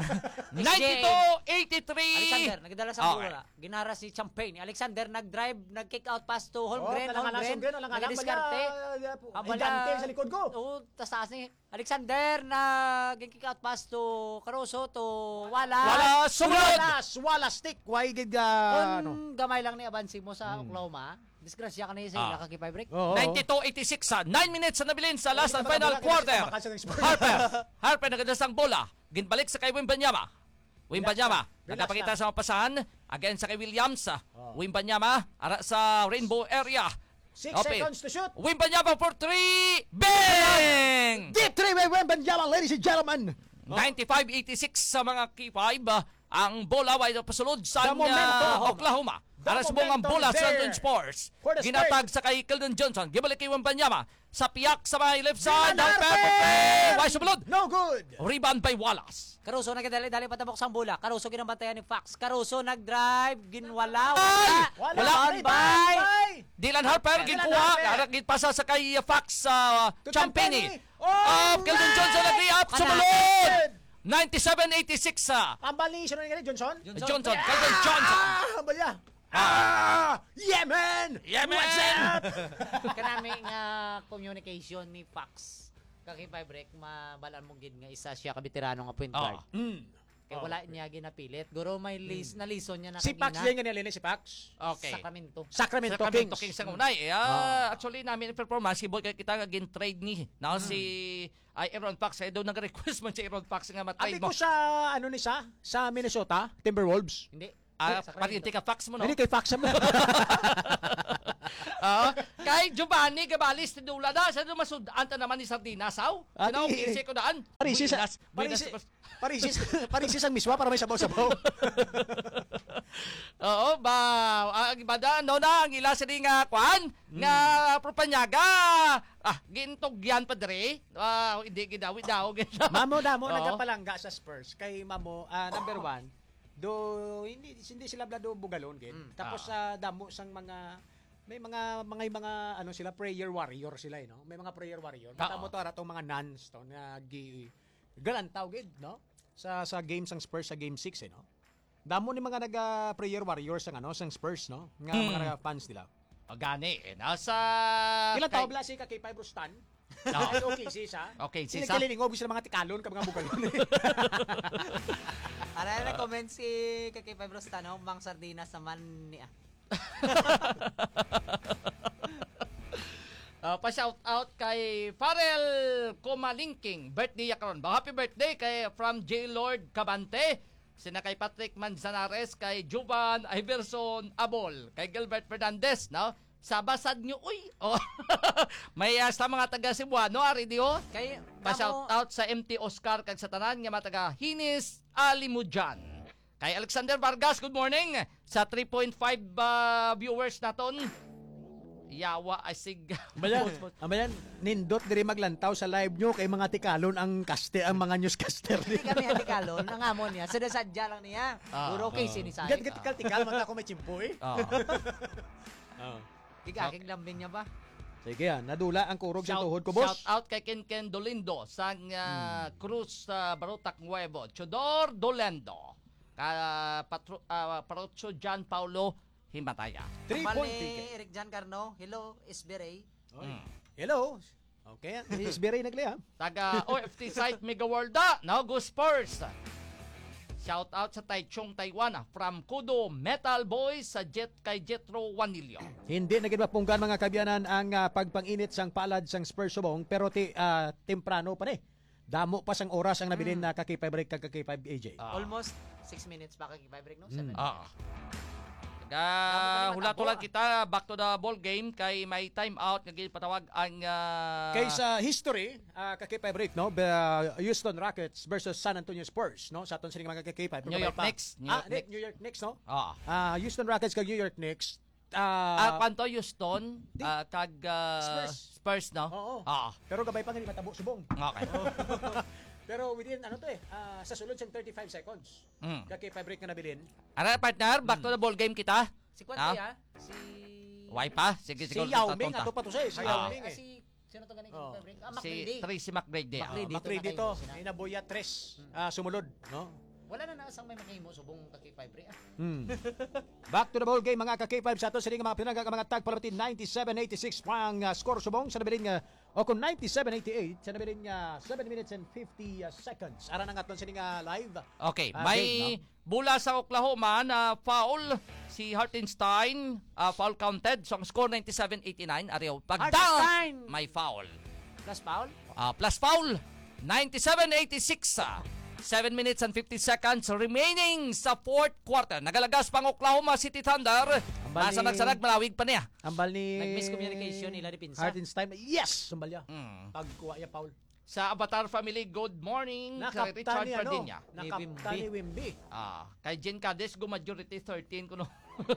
92-83. Alexander nagdala sa Okay. bola. Ginara si Champagne. Alexander nag-drive, nag-kick out pass to Holmgren. Nagadiskarte. Higante sa likod ko. Tas taas ni Alexander nag-kick out pass to Caruso to Wallace. Wallace, sumunod! Wallace stick. Why gid Kung gamay lang ni Abansi mo sa Oklahoma, disgrasya ka na sa ila kaki break. 92-86 9 minutes na nabilin sa last and final quarter. Harper nagadasang bola. Ginbalik sa kay Wembanyama. Relax Nagpakita na. sa mapasahan against sa kay Williams. Wembanyama ara sa rainbow area. 6 Open. seconds to shoot. Wembanyama for 3. Bang! Deep 3 by Wembanyama, ladies and gentlemen. 95-86 sa mga K5. Ang bola ay pasulod sa The momentum. Oklahoma. The Aras mo ang momentum bola is sa there. London Sports. For the Ginatag sa kay Keldon Johnson. Gibalik kay Wembanyama. Sa piyak sa may left side. Dylan Harper! Why sumunod? No good. Rebound by Wallace. Caruso nagdali patabok sa bola. Caruso ginambantayan ni Fox. Caruso nag-drive, ginwala. Wala. On by Dylan Harper Dylan ginkuha. Harper. Gitpasa sa kay Fox To Champini. Champini. Keldon Johnson nag-re-up. Panalo. Sumunod. 97-86 Pambali, sino nga Johnson? Johnson. Keldon Johnson. Balya. Yeah, man! Yeah, man! What's up? kanami nga communication ni Fox. Kaki break mabalan mo gid nga isa siya ka veterano nga point guard. Kaya wala niya ginapilit. Guro may nalison niya na Si Pax din nga nilini, si Pax. Okay. Sacramento. Sacramento Sacramento Kings. Kings ang unay. Actually, namin yung performance, si Boy, kaya kita nga gin-trade ni. No? Si Aaron Fox, eh, daw nag-request man si Aaron Fox nga Abi matrade ko mo. sa, ano ni sa Minnesota, Timberwolves. Hindi. Sacramento. Parinti ka Fox mo, no? Hindi kay Fax mo. Kay Giovanni Gabalis, tinula na. Siya doon masudaan ta naman ni Sardinas, aw? Sino, pinsi ko daan? Parisis ang miswa para may sabaw-sabaw. Oo, ba, ang iba da, no na, ang ila sa nga, kwan, nga propanyaga. Gintog yan pa dre. Hindi gidawi daw. Mamo damo Oo. nagapalangga sa Spurs kay Mamo number 1 do hindi sila blado bugalon gid. Tapos damo sang mga may mga ano sila prayer warrior sila no. May mga prayer warrior. Tamo to ara tong mga nuns to na galantaw gid no. Sa games sang Spurs sa game 6 no. Damo ni mga naga prayer warriors sang ano sang Spurs no. Nga mga naga fans nila. Gani, nasa... Ilang tao bla si kay Rustan? Ay, okay, sisa. Okay, Sila sisa. kalilingaw sila mga tikalon ka mga bugalon. Ara na comment si Kaki Fibros Tano, Mang Sardinas naman niya. Pa-shout out kay Farrell Kumalingking. Birthday ya karon. Happy birthday kay from J. Lord Cabante. Sina kay Patrick Manzanares, kay Juban Iverson Abol, kay Gilbert Fernandez, no? Sa basad nyo, uy! Oh. May sa mga taga Cebuano, ari di ho? Kay Pa-shout out sa MT Oscar kag sa tanan nga mga taga Hinis Alimujan. Kay Alexander Vargas, good morning. Sa 3.5 viewers naton. Yawa asig. Ambayan, nindot diri maglantaw sa live nyo kay mga tikalon ang mga newscaster. Hindi kami hatikalon, nangamon niya. Sadya lang niya. Puro case ni Sai. Gat tikal man ako may chimpo eh. Igakig lambing niya ba? Sige nadula ang kurog sa tuhod ko boss. Shout out kay Ken Dolindo sa Cruz Barotac Nuevo. Chodor Dolendo. Parocho John Paulo Himataya. 3 Kamal point ni ticket. Eric Giancarlo. Hello, Isberay. Hello. Okay, is very nagli Taga OFT site Mega Worlda. Now go Spurs. Shout out sa Taichung, Taiwan from Kudo Metal Boys sa kay Jetro Wanilio. Hindi na gid mapunggan mga kabyanan ang pagpanginit sang palad sang Spurs subong pero temprano pa ni. Damo pa sang oras ang nabilin na kaki 5 break kag kaki 5 AJ. Almost 6 minutes pa kay break no? 7 Hula-tulan kita back to the ball game kay may time out nga patawag ang Kay sa history, kaki 5 break no, Houston Rockets versus San Antonio Spurs no, sa aton sining mga kaki 5. New York Knicks. New York Knicks no. Houston Rockets kag New York Knicks. Kwanto Houston kag Spurs no. Oo. Pero gabay pa nga ni matabo subong. Okay. Pero within sa sulod sang 35 seconds. Kaki 5 break nga nabilin. Ara partner, back to the ball game kita. Si Kwante Si Why pa? Sige Si Yao Ming ato pa to si Yao Ming eh. Sino to ganing break? Si McGrady. Tracy McGrady. Macri dito, inaboya 3 sumulod no. Wala na naasang may makahimo subong kaki 5 break. Back to the ball game mga ka-K5 sa ato sining mga pinangga mga tag palapit 97-86 pang score subong sa nabilin nga o kung 97-88 sa nabilin nga 7 minutes and 50 seconds. Ara na nga aton sining live. Okay, game, may bula sa Oklahoma na foul si Hartenstein, foul counted. So ang score 97-89 ariyo. Pag down, may foul. Plus foul? Plus foul 97-86. 7 minutes and 50 seconds remaining sa fourth quarter. Nagalagas pang Oklahoma City Thunder. Nasa nagsanag, malawig pa niya. Ambal ni Nag-miscommunication nila ni Pinsa. Hartenstein. Yes, ambal ya. Pagkuha ya foul. Sa Avatar Family, good morning. Kay Richard Nakaptan ni Pardinya. Nakaptan ni Wimby. Kay Jen Cades, go majority 13 kuno.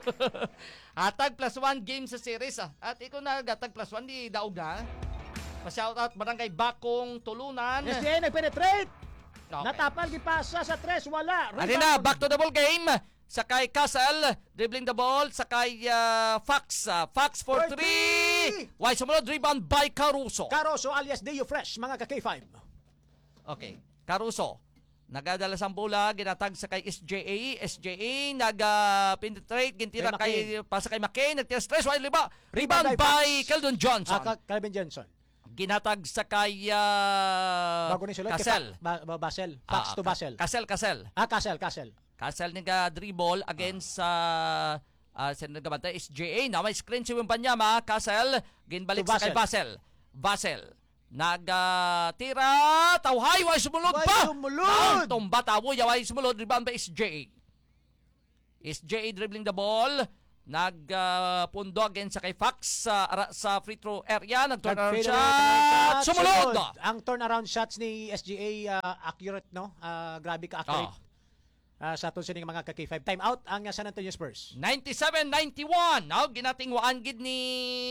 Hatag plus 1 game sa series. At ikaw na gatag plus 1 di daog na. Pa-shoutout Barangay Bakong Tulunan. SDA nagpenetrate. Okay. Natapal gipasa sa 3 wala. Ano na, back to the ball game. Sakay Castle, dribbling the ball. Sakay Fox. Fox for 3. Why sumunod, rebound by Caruso. Caruso alias Deo Fresh, mga ka-K5. Okay, Caruso. Nagadala sa bola, ginatag sa kay SJA. SJA, nag-penetrate, gintira pasa kay McCain, nagtira stress, why liba? Rebound by Keldon Johnson. Calvin Johnson. ginatag sa kay Bago ni sulod Casel. Basel. Fax to Basel. Casel. Casel. Casel nga dribble against sa sino nagabantay SJA. Na may screen si Wimbanyama. Casel ginbalik To sa kay Basel. Nagtira tawhay way sumulod pa. Tumba tawo way sumulod rebound ba SJA. SJA dribbling the ball. Nagpundo against sa kay Fax sa free throw area. Nag-turnaround shot. Sumulod! Ang turnaround shots ni SGA accurate, no? Grabe ka accurate. Sa atong sining mga ka-K5. Time out ang San Antonio Spurs. 97-91. Now, ginatingwaan gid ni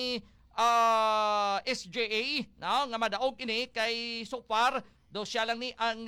SJA. Now, nga madaog ini kay so far do siya lang ni ang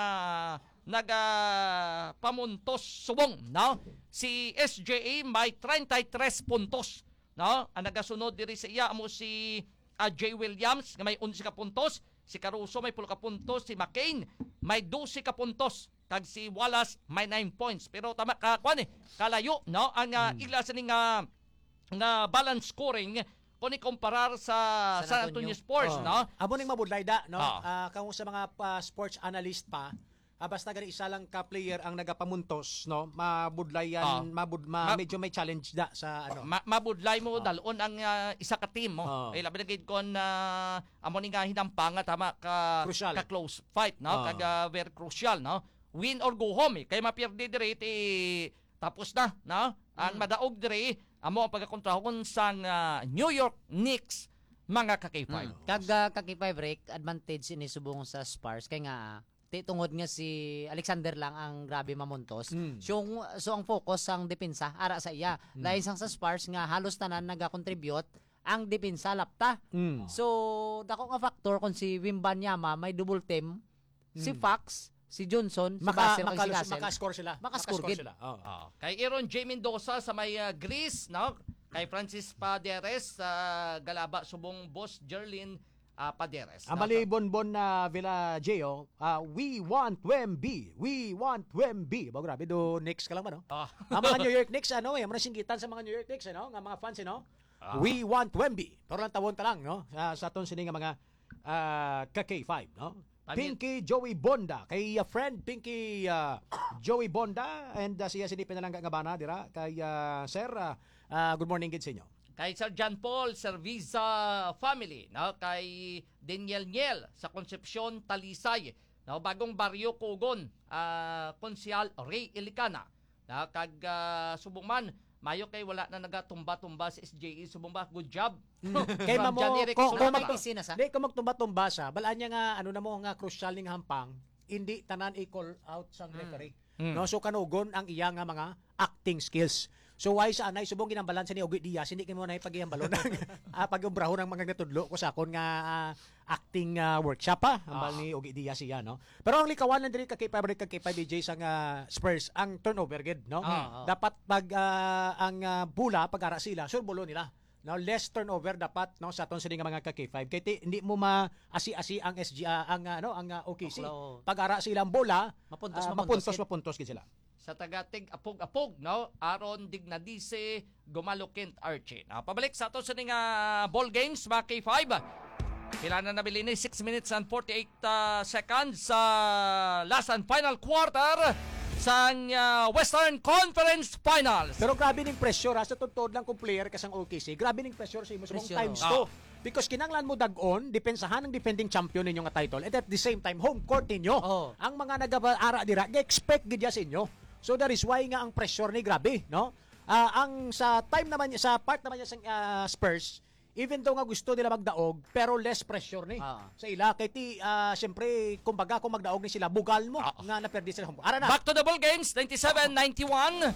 pamuntos subong. No? Si SJA may 33 puntos. No? Ang nagasunod diri sa iya amo si Jay Williams nga may 11 ka puntos. Si Caruso may 10 ka puntos. Si McCain may 12 ka puntos. Kag si Wallace may 9 points. Pero tama kalayo, no? Ang ila sa ning nga balance scoring kung ikumparar sa San Antonio Spurs, no? Amo ning mabudlay da, no? Kung sa mga sports analyst pa, basta gani isa lang ka player ang nagapamuntos, no? Mabudlay yan, medyo may challenge da sa ano. Mabudlay mo dalon ang isa ka team mo. Labi na gid kon amo ning hinampanga tama ka close fight, no? Kag very crucial, no? Win or go home. Kay mapirdi dire tapos na, no? Ang madaog dire amo ang pagkakontrahon sang New York Knicks mga ka-K5. Kag ka-K5 break advantage ini subong sa Spurs kay nga tungod nga si Alexander lang ang grabe mamuntos. So ang focus ang depensa ara sa iya. Dahil sang sa Spurs nga halos tanan naga-contribute ang depensa lapta. So dako nga factor kung si Wimbanyama may double team, si Fox, si Johnson, si Basel, si Casel. Makascore sila. Makascore sila. Kay Aaron J. Mendoza sa may Greece, no? Kay Francis Paderes sa Galaba subong boss Jerlin Paderes. Amali bonbon na Villa Geo, we want Wemby. Ba grabe do Knicks ka lang ba, no? Ang mga New York Knicks ano, mga singgitan sa mga New York Knicks, ano, nga mga fans, no? We want Wemby. Pero lang tawon ta lang, no? Sa aton sini nga mga ka-K5, no? Pinky Joey Bonda kay friend Pinky Joey Bonda and siya sinipin na lang nga dira kay sir good morning gid sa inyo. Kay Sir John Paul Serviza family, no? Kay Daniel Niel sa Concepcion Talisay, no? Bagong baryo Kugon, Konsyal Ray Ilicana, no? Kag subong man mayo kay wala na nagatumba-tumba sa SJE subong ba good job. Kay mamo kung magtumba-tumba sa balaan niya nga ano na mo nga crucial ning hampang hindi tanan i-call out sang referee. No, so kanugon ang iya nga mga acting skills. So why sa anay subong ginambalan sa ni Ogie Diaz hindi kimo na ipagiyang balon pag-umbraho ng mga natudlo ko sa akon nga acting workshop ambal ni Ogie Diaz siya, no. Pero ang likawan lang diri kay favorite kay DJ sang Spurs ang turnover gid, no. Dapat pag ang bula pag-ara sila surbulo nila. No, less turnover dapat, no, sa aton sila nga mga ka-K5 kay hindi mo maasi-asi ang SGA ang OKC. Pag-ara sila ang bola mapuntos gid sila. Sa tagatig apog-apog, no? Aaron Dignadice, Gumalo Kent Archie. Pabalik sa ato sa nga ball games, mga K5. Kailan na nabili ni 6 minutes and 48 seconds sa last and final quarter sa Western Conference Finals. Pero grabe ning pressure sa tuntod lang kung player kasang OKC. Grabe ning pressure sa imo times 2. Because kinanglan mo dag-on, depensahan ng defending champion ninyo nga title and at the same time home court ninyo. Ang mga nag-aara dira, expect gid sa inyo. So that is why nga ang pressure ni grabe, no? Ang sa time naman sa part naman niya sa Spurs, even though nga gusto nila magdaog, pero less pressure ni sa ila kay syempre kumbaga kung magdaog ni sila bugal mo nga naperdi sila. Ara na. Back to the ball games, 97-91.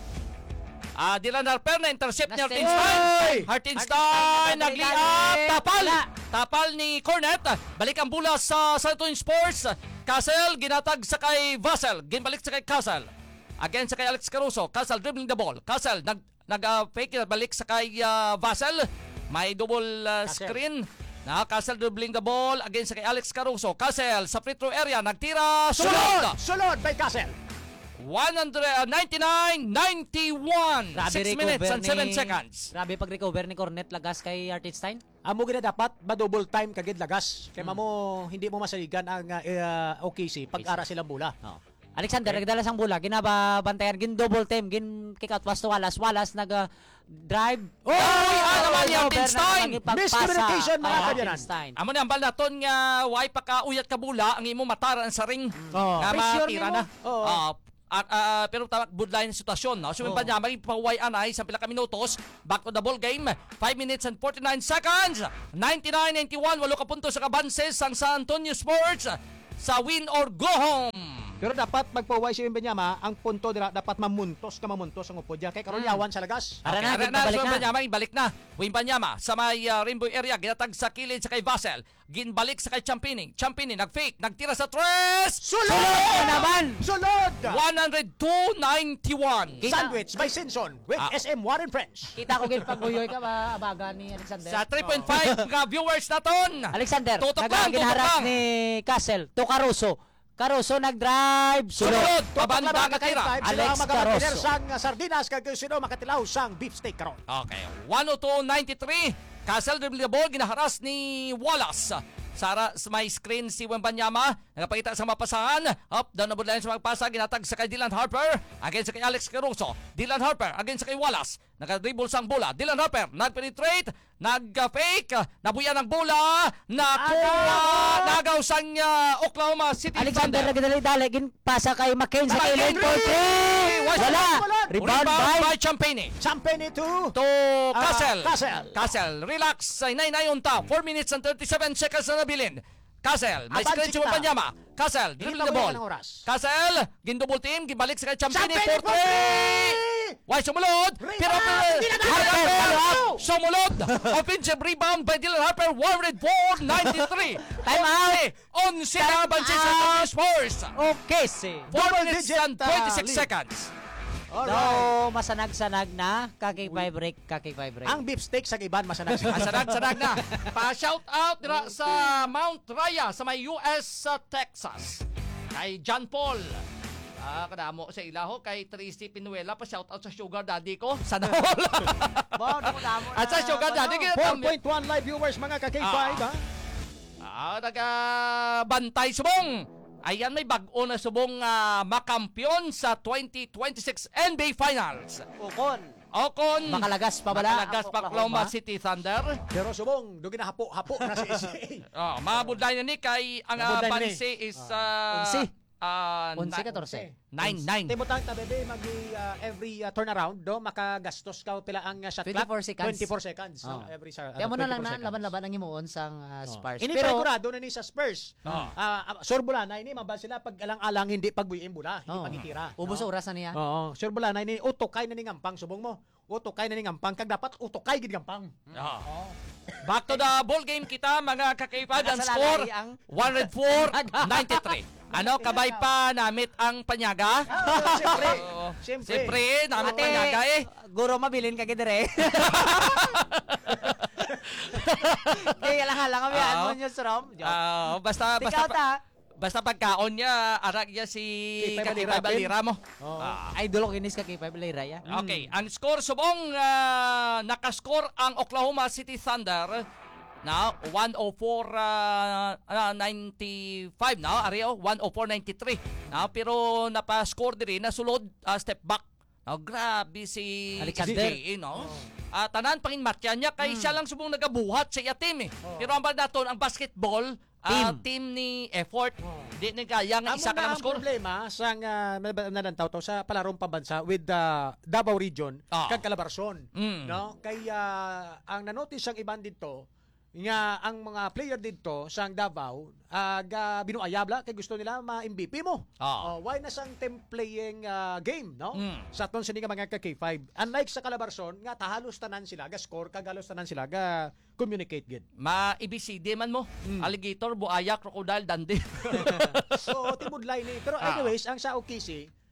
Dylan Harper na intercept ni Hartenstein nag-liap, tapal ni Cornet, balik ang bola sa San Antonio Spurs. Casel ginatag sa kay Vassell, ginbalik sa kay Casel. Again sa kay Alex Caruso, Casel dribbling the ball. Casel nag-fake balik sa kay Vassell. May double screen. Casel dribbling the ball again sa kay Alex Caruso. Casel sa free throw area nagtira, sulod by Casel. 199-91. Grabe 6 minutes recover and 7 ni- seconds. Grabe pag-recover ni Cornet Lagas kay Artistine. Amo gina dapat ba-double time kagid lagas. Kay mamo hindi mo masaligan ang OKC pag-ara silang bola. Oh. Alexander, nagdala sang bola, ginabantayan, gin double team, gin kick out pass to Wallace. Wallace drive. Oh! naman ni Artistine! Miscommunication, mga kabyanan. Amo na ang balaton nga way pakauyat ka bula ang imo mataran sa ring. Oh. Nga Pressure matira nimo. na. Oo. Pero tawag budlayan yung sitwasyon. No? So, yung pa maging pahuway anay sa pila ka minutos. Back to the ball game. 5 minutes and 49 seconds. 99-91. 8 ka puntos sa kabanses ang San Antonio Sports sa win or go home. Pero dapat magpaway si Wembanyama, ang punto nila dapat mamuntos ang upo diya. Kay karon yawan sa lagas. Ara na, Okay, balik na. Wembanyama, ibalik na. Wembanyama sa may Rainbow area, ginatag sa kilid sa kay Vassell. Ginbalik sa kay Champini. Champini, nag-fake, nagtira sa tres. Sulod! naman! Sulod! 102-91. Sandwich by Simpson with SM Warren French. Kita ko gin pagbuyoy ka ba abaga ni Alexander. Sa 3.5 mga viewers naton. Alexander, Tutok lang, nagaginharap tutok lang. ni Castle to Caruso. Caruso nag-drive. Sulod, Tutok pabanda na ka tira. Sino Alex ang magkakatiner Caruso. sang sardinas kag sino makatilaw sang beefsteak karon. Okay, 102-93. Castle dribble the ball, ginaharas ni Wallace. Sara may screen si Wembanyama, nagapakita sa mapasahan. Up, down na budlayan sa magpasa, ginatag sa kay Dylan Harper, against sa kay Alex Caruso. Dylan Harper, against sa kay Wallace. Nag-dribble sang bola. Dylan Harper, nag-penetrate, nag-fake, nabuya ng bola, nakuha, nagaw sang Oklahoma City Alexander Thunder. nagdali-dali gin pasa kay McCain sa McCain, kilid for three! 3. Wala. Rebound by Champagne. Champagne to To Castle. Castle. Castle, relax. Ay, unta. 4 minutes and 37 seconds na nabilin. Castle, may Apan screen si sikta. Wembanyama. Castle, dribble the ball. Ng oras. Castle, gindouble team, gibalik sa kay Champagne Champagne for for 3. Why sumulod? Pero Hindi na tayo. Harper sumulod. Offensive rebound by Dylan Harper. 104-93. Time out. 11 na bansin sa Antonio Spurs. Okay, si. 4 minutes digit, and 26 lead. seconds. Alright. So, masanag-sanag na. Kakik 5 break. Ang beefsteak sa iban masanag. Sanag na. Pa-shout out dira sa Mount Raya sa may US Texas. Kay John Paul. Kadamo sa ilaho kay Tracy Pinuela, pa-shout out sa Sugar Daddy ko. Sana all. At sa Sugar Daddy, 4.1 live viewers mga ka-K5 ha. Nagabantay subong. Ayan, may bago na subong makampyon sa 2026 NBA Finals. Ocon. Makalagas pa bala Makalagas ang pa Oklahoma Oklahoma. City Thunder. Pero subong, doon ginahapo-hapo na si SCA. Mabudlay na ni kay ang Mabudlay na ni. bansi is 11-14. 9-9. Timotang tabi mag every turnaround do makagastos ka pila ang shot clock 24 seconds. 24 seconds no? Every Kaya mo na lang 24 na seconds. laban-laban ang imuon sang Spurs. Ini Pero sigurado na ni sa Spurs. Sorbula na ini mabal sila pag alang-alang hindi pagbuyin bola, hindi pagitira. ubos sa oras na niya. Oo, Sorbula na ini utokay na ni ngampang subong mo. Utokay na ni ngampang kag dapat utokay gid ngampang. Back to the ball game kita mga kakaipan. Ang score Nakasalalay ang 104-93. Ano, kabay pa namit ang panyaga? Siyempre, namit Ate, panyaga eh. Guro mabilin ka gidere. Kaya lang halang kami Oo. mo niyo srom. Basta pagkaon niya, arak niya si Kay Kakibay Balira mo. Idol ko kinis ka kay Pablo Raya. Okay, ang score subong nakascore ang Oklahoma City Thunder na 104-95 na Areo 104-93 pero napascore din na sulod step back. Grabe si Alexander. CJ, no? Tanan pangin matya niya kay siya lang subong nagabuhat sa iya team eh. Pero ang naton ang basketball team ni effort di ni kaya nga isa ka na na score. problema sang nalantaw to sa palarong pambansa with the Davao region kag Calabarzon no kaya ang nanotice ang iban dito nga ang mga player dito sang Davao binuayabla kay gusto nila ma-MVP mo. Why na sang team playing game no? Sa aton sini nga mga ka-K5. Unlike sa Calabarzon nga tahalos tanan sila ga score kag halos tanan sila ga communicate gid. Ma-ABCD man mo. Alligator, buaya, crocodile, dandi. So timudlay ni pero anyways ang sa OKC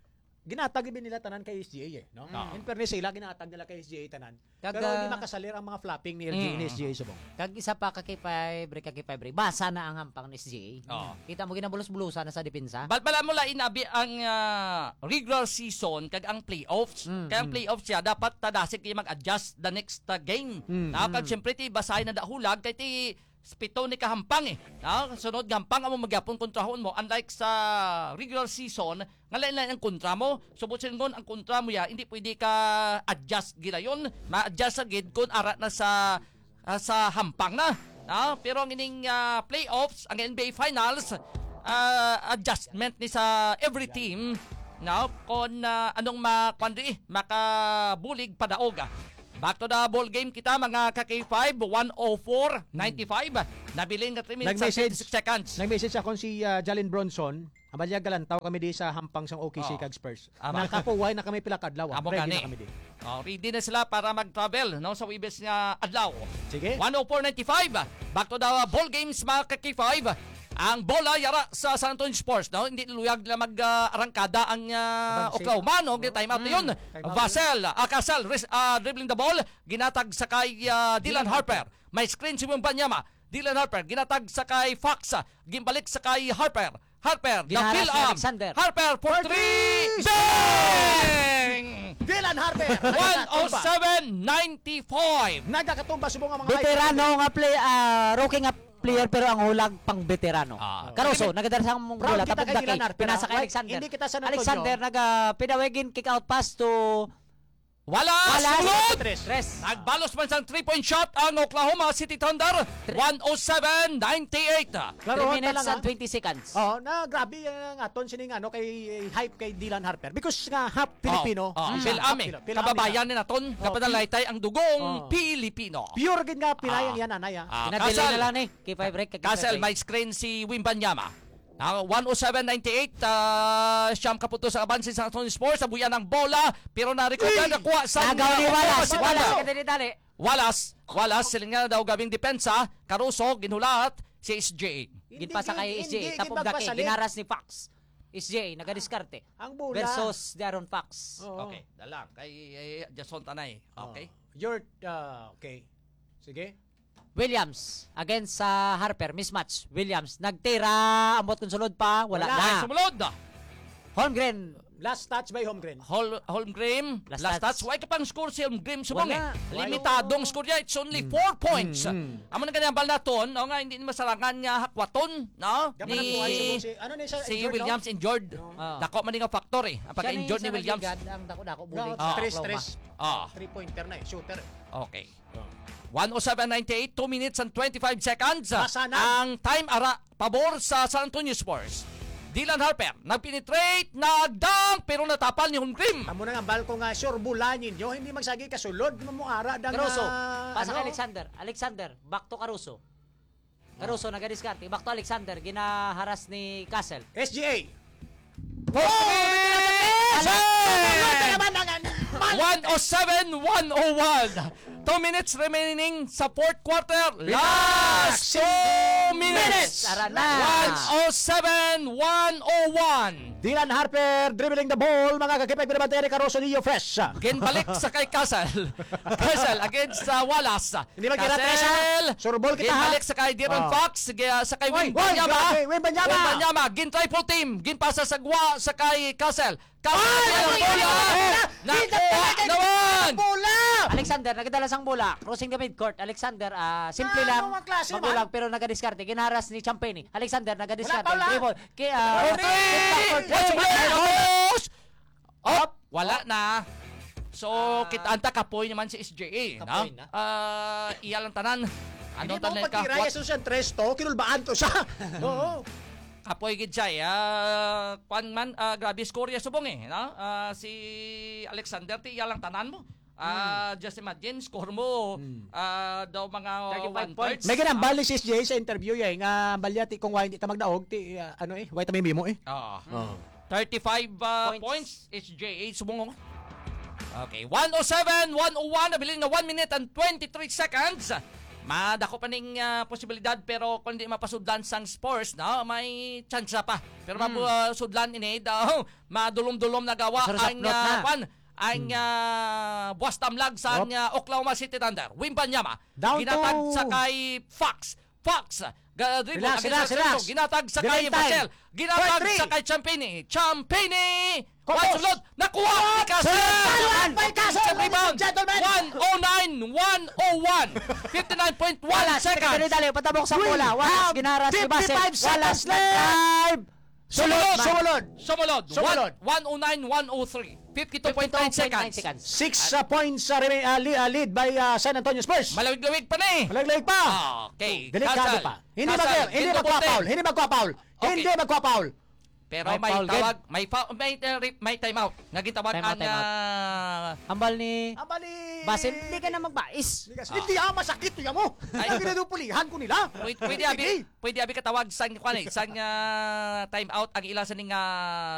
ginatag ibin nila tanan kay SGA eh, no? In fairness sila ginatag nila kay SGA tanan. Kag, Pero hindi makasalir ang mga flapping ni LGA ni SGA subong. Kag isa pa ka kay Fibre, basa na ang hampang ni SGA. Kita mo ginabulos-bulusan na sa depensa. Balbala mo la inabi ang regular season kag ang playoffs. Kaya ang playoffs siya dapat tadasig kay mag-adjust the next game. Kag syempre ti basahin na dahulag kay ti pito ni kahampang eh. Sunod gampang amo magyapon kontrahon mo unlike sa regular season nga lain-lain ang kontra mo. Subot singon ang kontra mo ya hindi pwede ka adjust gila yon. Ma-adjust sa gid kun ara na sa hampang na. Pero ang ining playoffs, ang NBA Finals, adjustment ni sa every team kung anong makabulig padaog. Back to the ball game kita mga ka-K5, 104-95. Nabiling na 3 minutes and 26 seconds. Nag-message ako si Jalen Bronson. Abalya galantaw kami di sa hampang sang OKC kag Spurs. Nakapuway na kami pila kadlaw. Ready na kami di. Ready na sila para mag-travel sa Wibes nga adlaw. Sige. 104-95. Back to the ball games mga ka-K5. Ang bola yara sa San Antonio Spurs, hindi luyag na mag-arangkada ang Oklahoma, time out na yun. Casel, dribbling the ball, ginatag sa kay Dylan Harper. May screen si Wembanyama. Dylan Harper, ginatag sa kay Fox, gimbalik sa kay Harper, the fill up. Harper for 3. Bang! Dylan Harper! 107-95. Nagkakatumba subong ang mga Veterano nga rookie nga player pero ang hulag pang veterano. Karuso, nagadala mong bola tapos daki. Pinasa kay Alexander. Hindi kita sa Antonio. Alexander pinawagin kick out pass to Walas! Sulod! Tres. Nagbalos man sang 3-point shot ang Oklahoma City Thunder. 107-98. 3 minutes and 20 seconds. Grabe ang aton sining kay hype kay Dylan Harper because nga half Filipino. Pilame. Kababayan ni naton kapadalaytay ang dugong Pilipino. Pure gid nga Pilay ang yan anay. Pinadili na lang ni kay Fibre. Casel, may screen si Wembanyama. 107-98, siyam kaputo sa abansi sa Antonio Sports, sabuyan ng bola, pero na-recover nakuha sa nagaw ni Walas, siling nga daw gabing depensa, Caruso, ginulat, si SJ. Ginpasa kay SJ, tapong daki, ginaras ni Fox. SJ, nagadiskarte. Ang bola. Versus Darren Fox. Okay, dalang, kay Jason Tanay. Okay. Okay. Sige. Williams against sa Harper, mismatch. Williams nagtira, ambot kung sulod pa, wala na. Sumulod. Holmgren, last touch by Holmgren. Holmgren, last touch. Why ka pang score si Holmgren subong Wala. Limitadong score niya. It's only 4 points. Amo na kanyang bal naton, nga hindi masalangan nga hakwaton, si Williams injured. Dako man nga factor Ang pagka-injured ni Williams. Ang dako bulig. Stress. 3-pointer na shooter. Okay. 107-98, 2 minutes and 25 seconds. Masanag. Ang time ara pabor sa San Antonio Spurs. Dylan Harper, nagpenetrate, nagdunk, pero natapal ni Holmgren. Amo na nga bal ko nga sure bulanin nyo, hindi magsagi kasulod, mo ara dang Caruso, pasa kay Alexander, back to Caruso. Caruso nagadiskarte, back to Alexander, ginaharas ni Casel. SGA. 107-101. 2 minutes remaining sa fourth quarter. Last 2 minutes. 107-101. Dylan Harper dribbling the ball, mga kakipay pinabantay ni Caruso Neo Fresh. Ginbalik sa kay Casel. Casel against sa Wallace. Hindi magkira-tresa. Surbol kita ha. Ginbalik sa kay Deron Fox, sa kay Wembanyama. Gin triple team. Ginpasa sa kay Casel. Alexander nagdala sang bola, crossing the midcourt. Alexander simple lang, magulang pero nagadiskarte. Ginaharas ni Champeni. Alexander nagadiskarte. Dribble. Wala na. So kita anta kapoy naman si SJA, Kapoy na. Iya lang tanan. Hindi mo pagkira yeso siya tres to, kinulbaan to siya. Oo. Kapoy gid siya. Kwan man grabe score ya subong si Alexander ti iya lang tanan mo. Just imagine score mo daw mga 35 points. May ginambal ni si SJ sa interview nga balyati kung why hindi ta magdaog ti why ta may mimo 35 points SJA subong. Okay, 107-101 nabilin na 1 minute and 23 seconds. Madako pa ning posibilidad pero kung di mapasudlan sang Spurs, no, may chance pa. Pero mapasudlan ini daw madulom-dulom na gawa Sarap ang note na. ang buwas tamlag sa Oklahoma City Thunder. Wembanyama Down ginatag to- sa kay Fox. Dribble Relax, relax, relax. ginatag sa kay Delay time. Vassell. Ginatag Point three. sa kay Champini. Compos. One sulod. Nakuha ni Castle. Taluan by Castle, Rebound. ladies and gentlemen. 109-101. 59.1 seconds. Dali, patabok sa bola. Walas, ginaras ni Basel. 55 seconds left. Sumunod. Sumunod. 109-103. 52.9 seconds. 6 points lead by San Antonio Spurs. Malawig-lawig pa ni. Malaglag pa. Okay. Delikado Castle. pa. Hindi Castle. hindi Double magpa-foul. ten. Hindi magpa-foul. Okay. Hindi magpa-foul. Pero May may foul tawag, may timeout. Nagitawag Timeout, ang Hambal ni Abali. Basel, hindi ka na magbais. Hindi masakit niya mo. Ay. Ay, pinadupulihan ko nila. pwede abi katawag sang timeout ang ila sa ning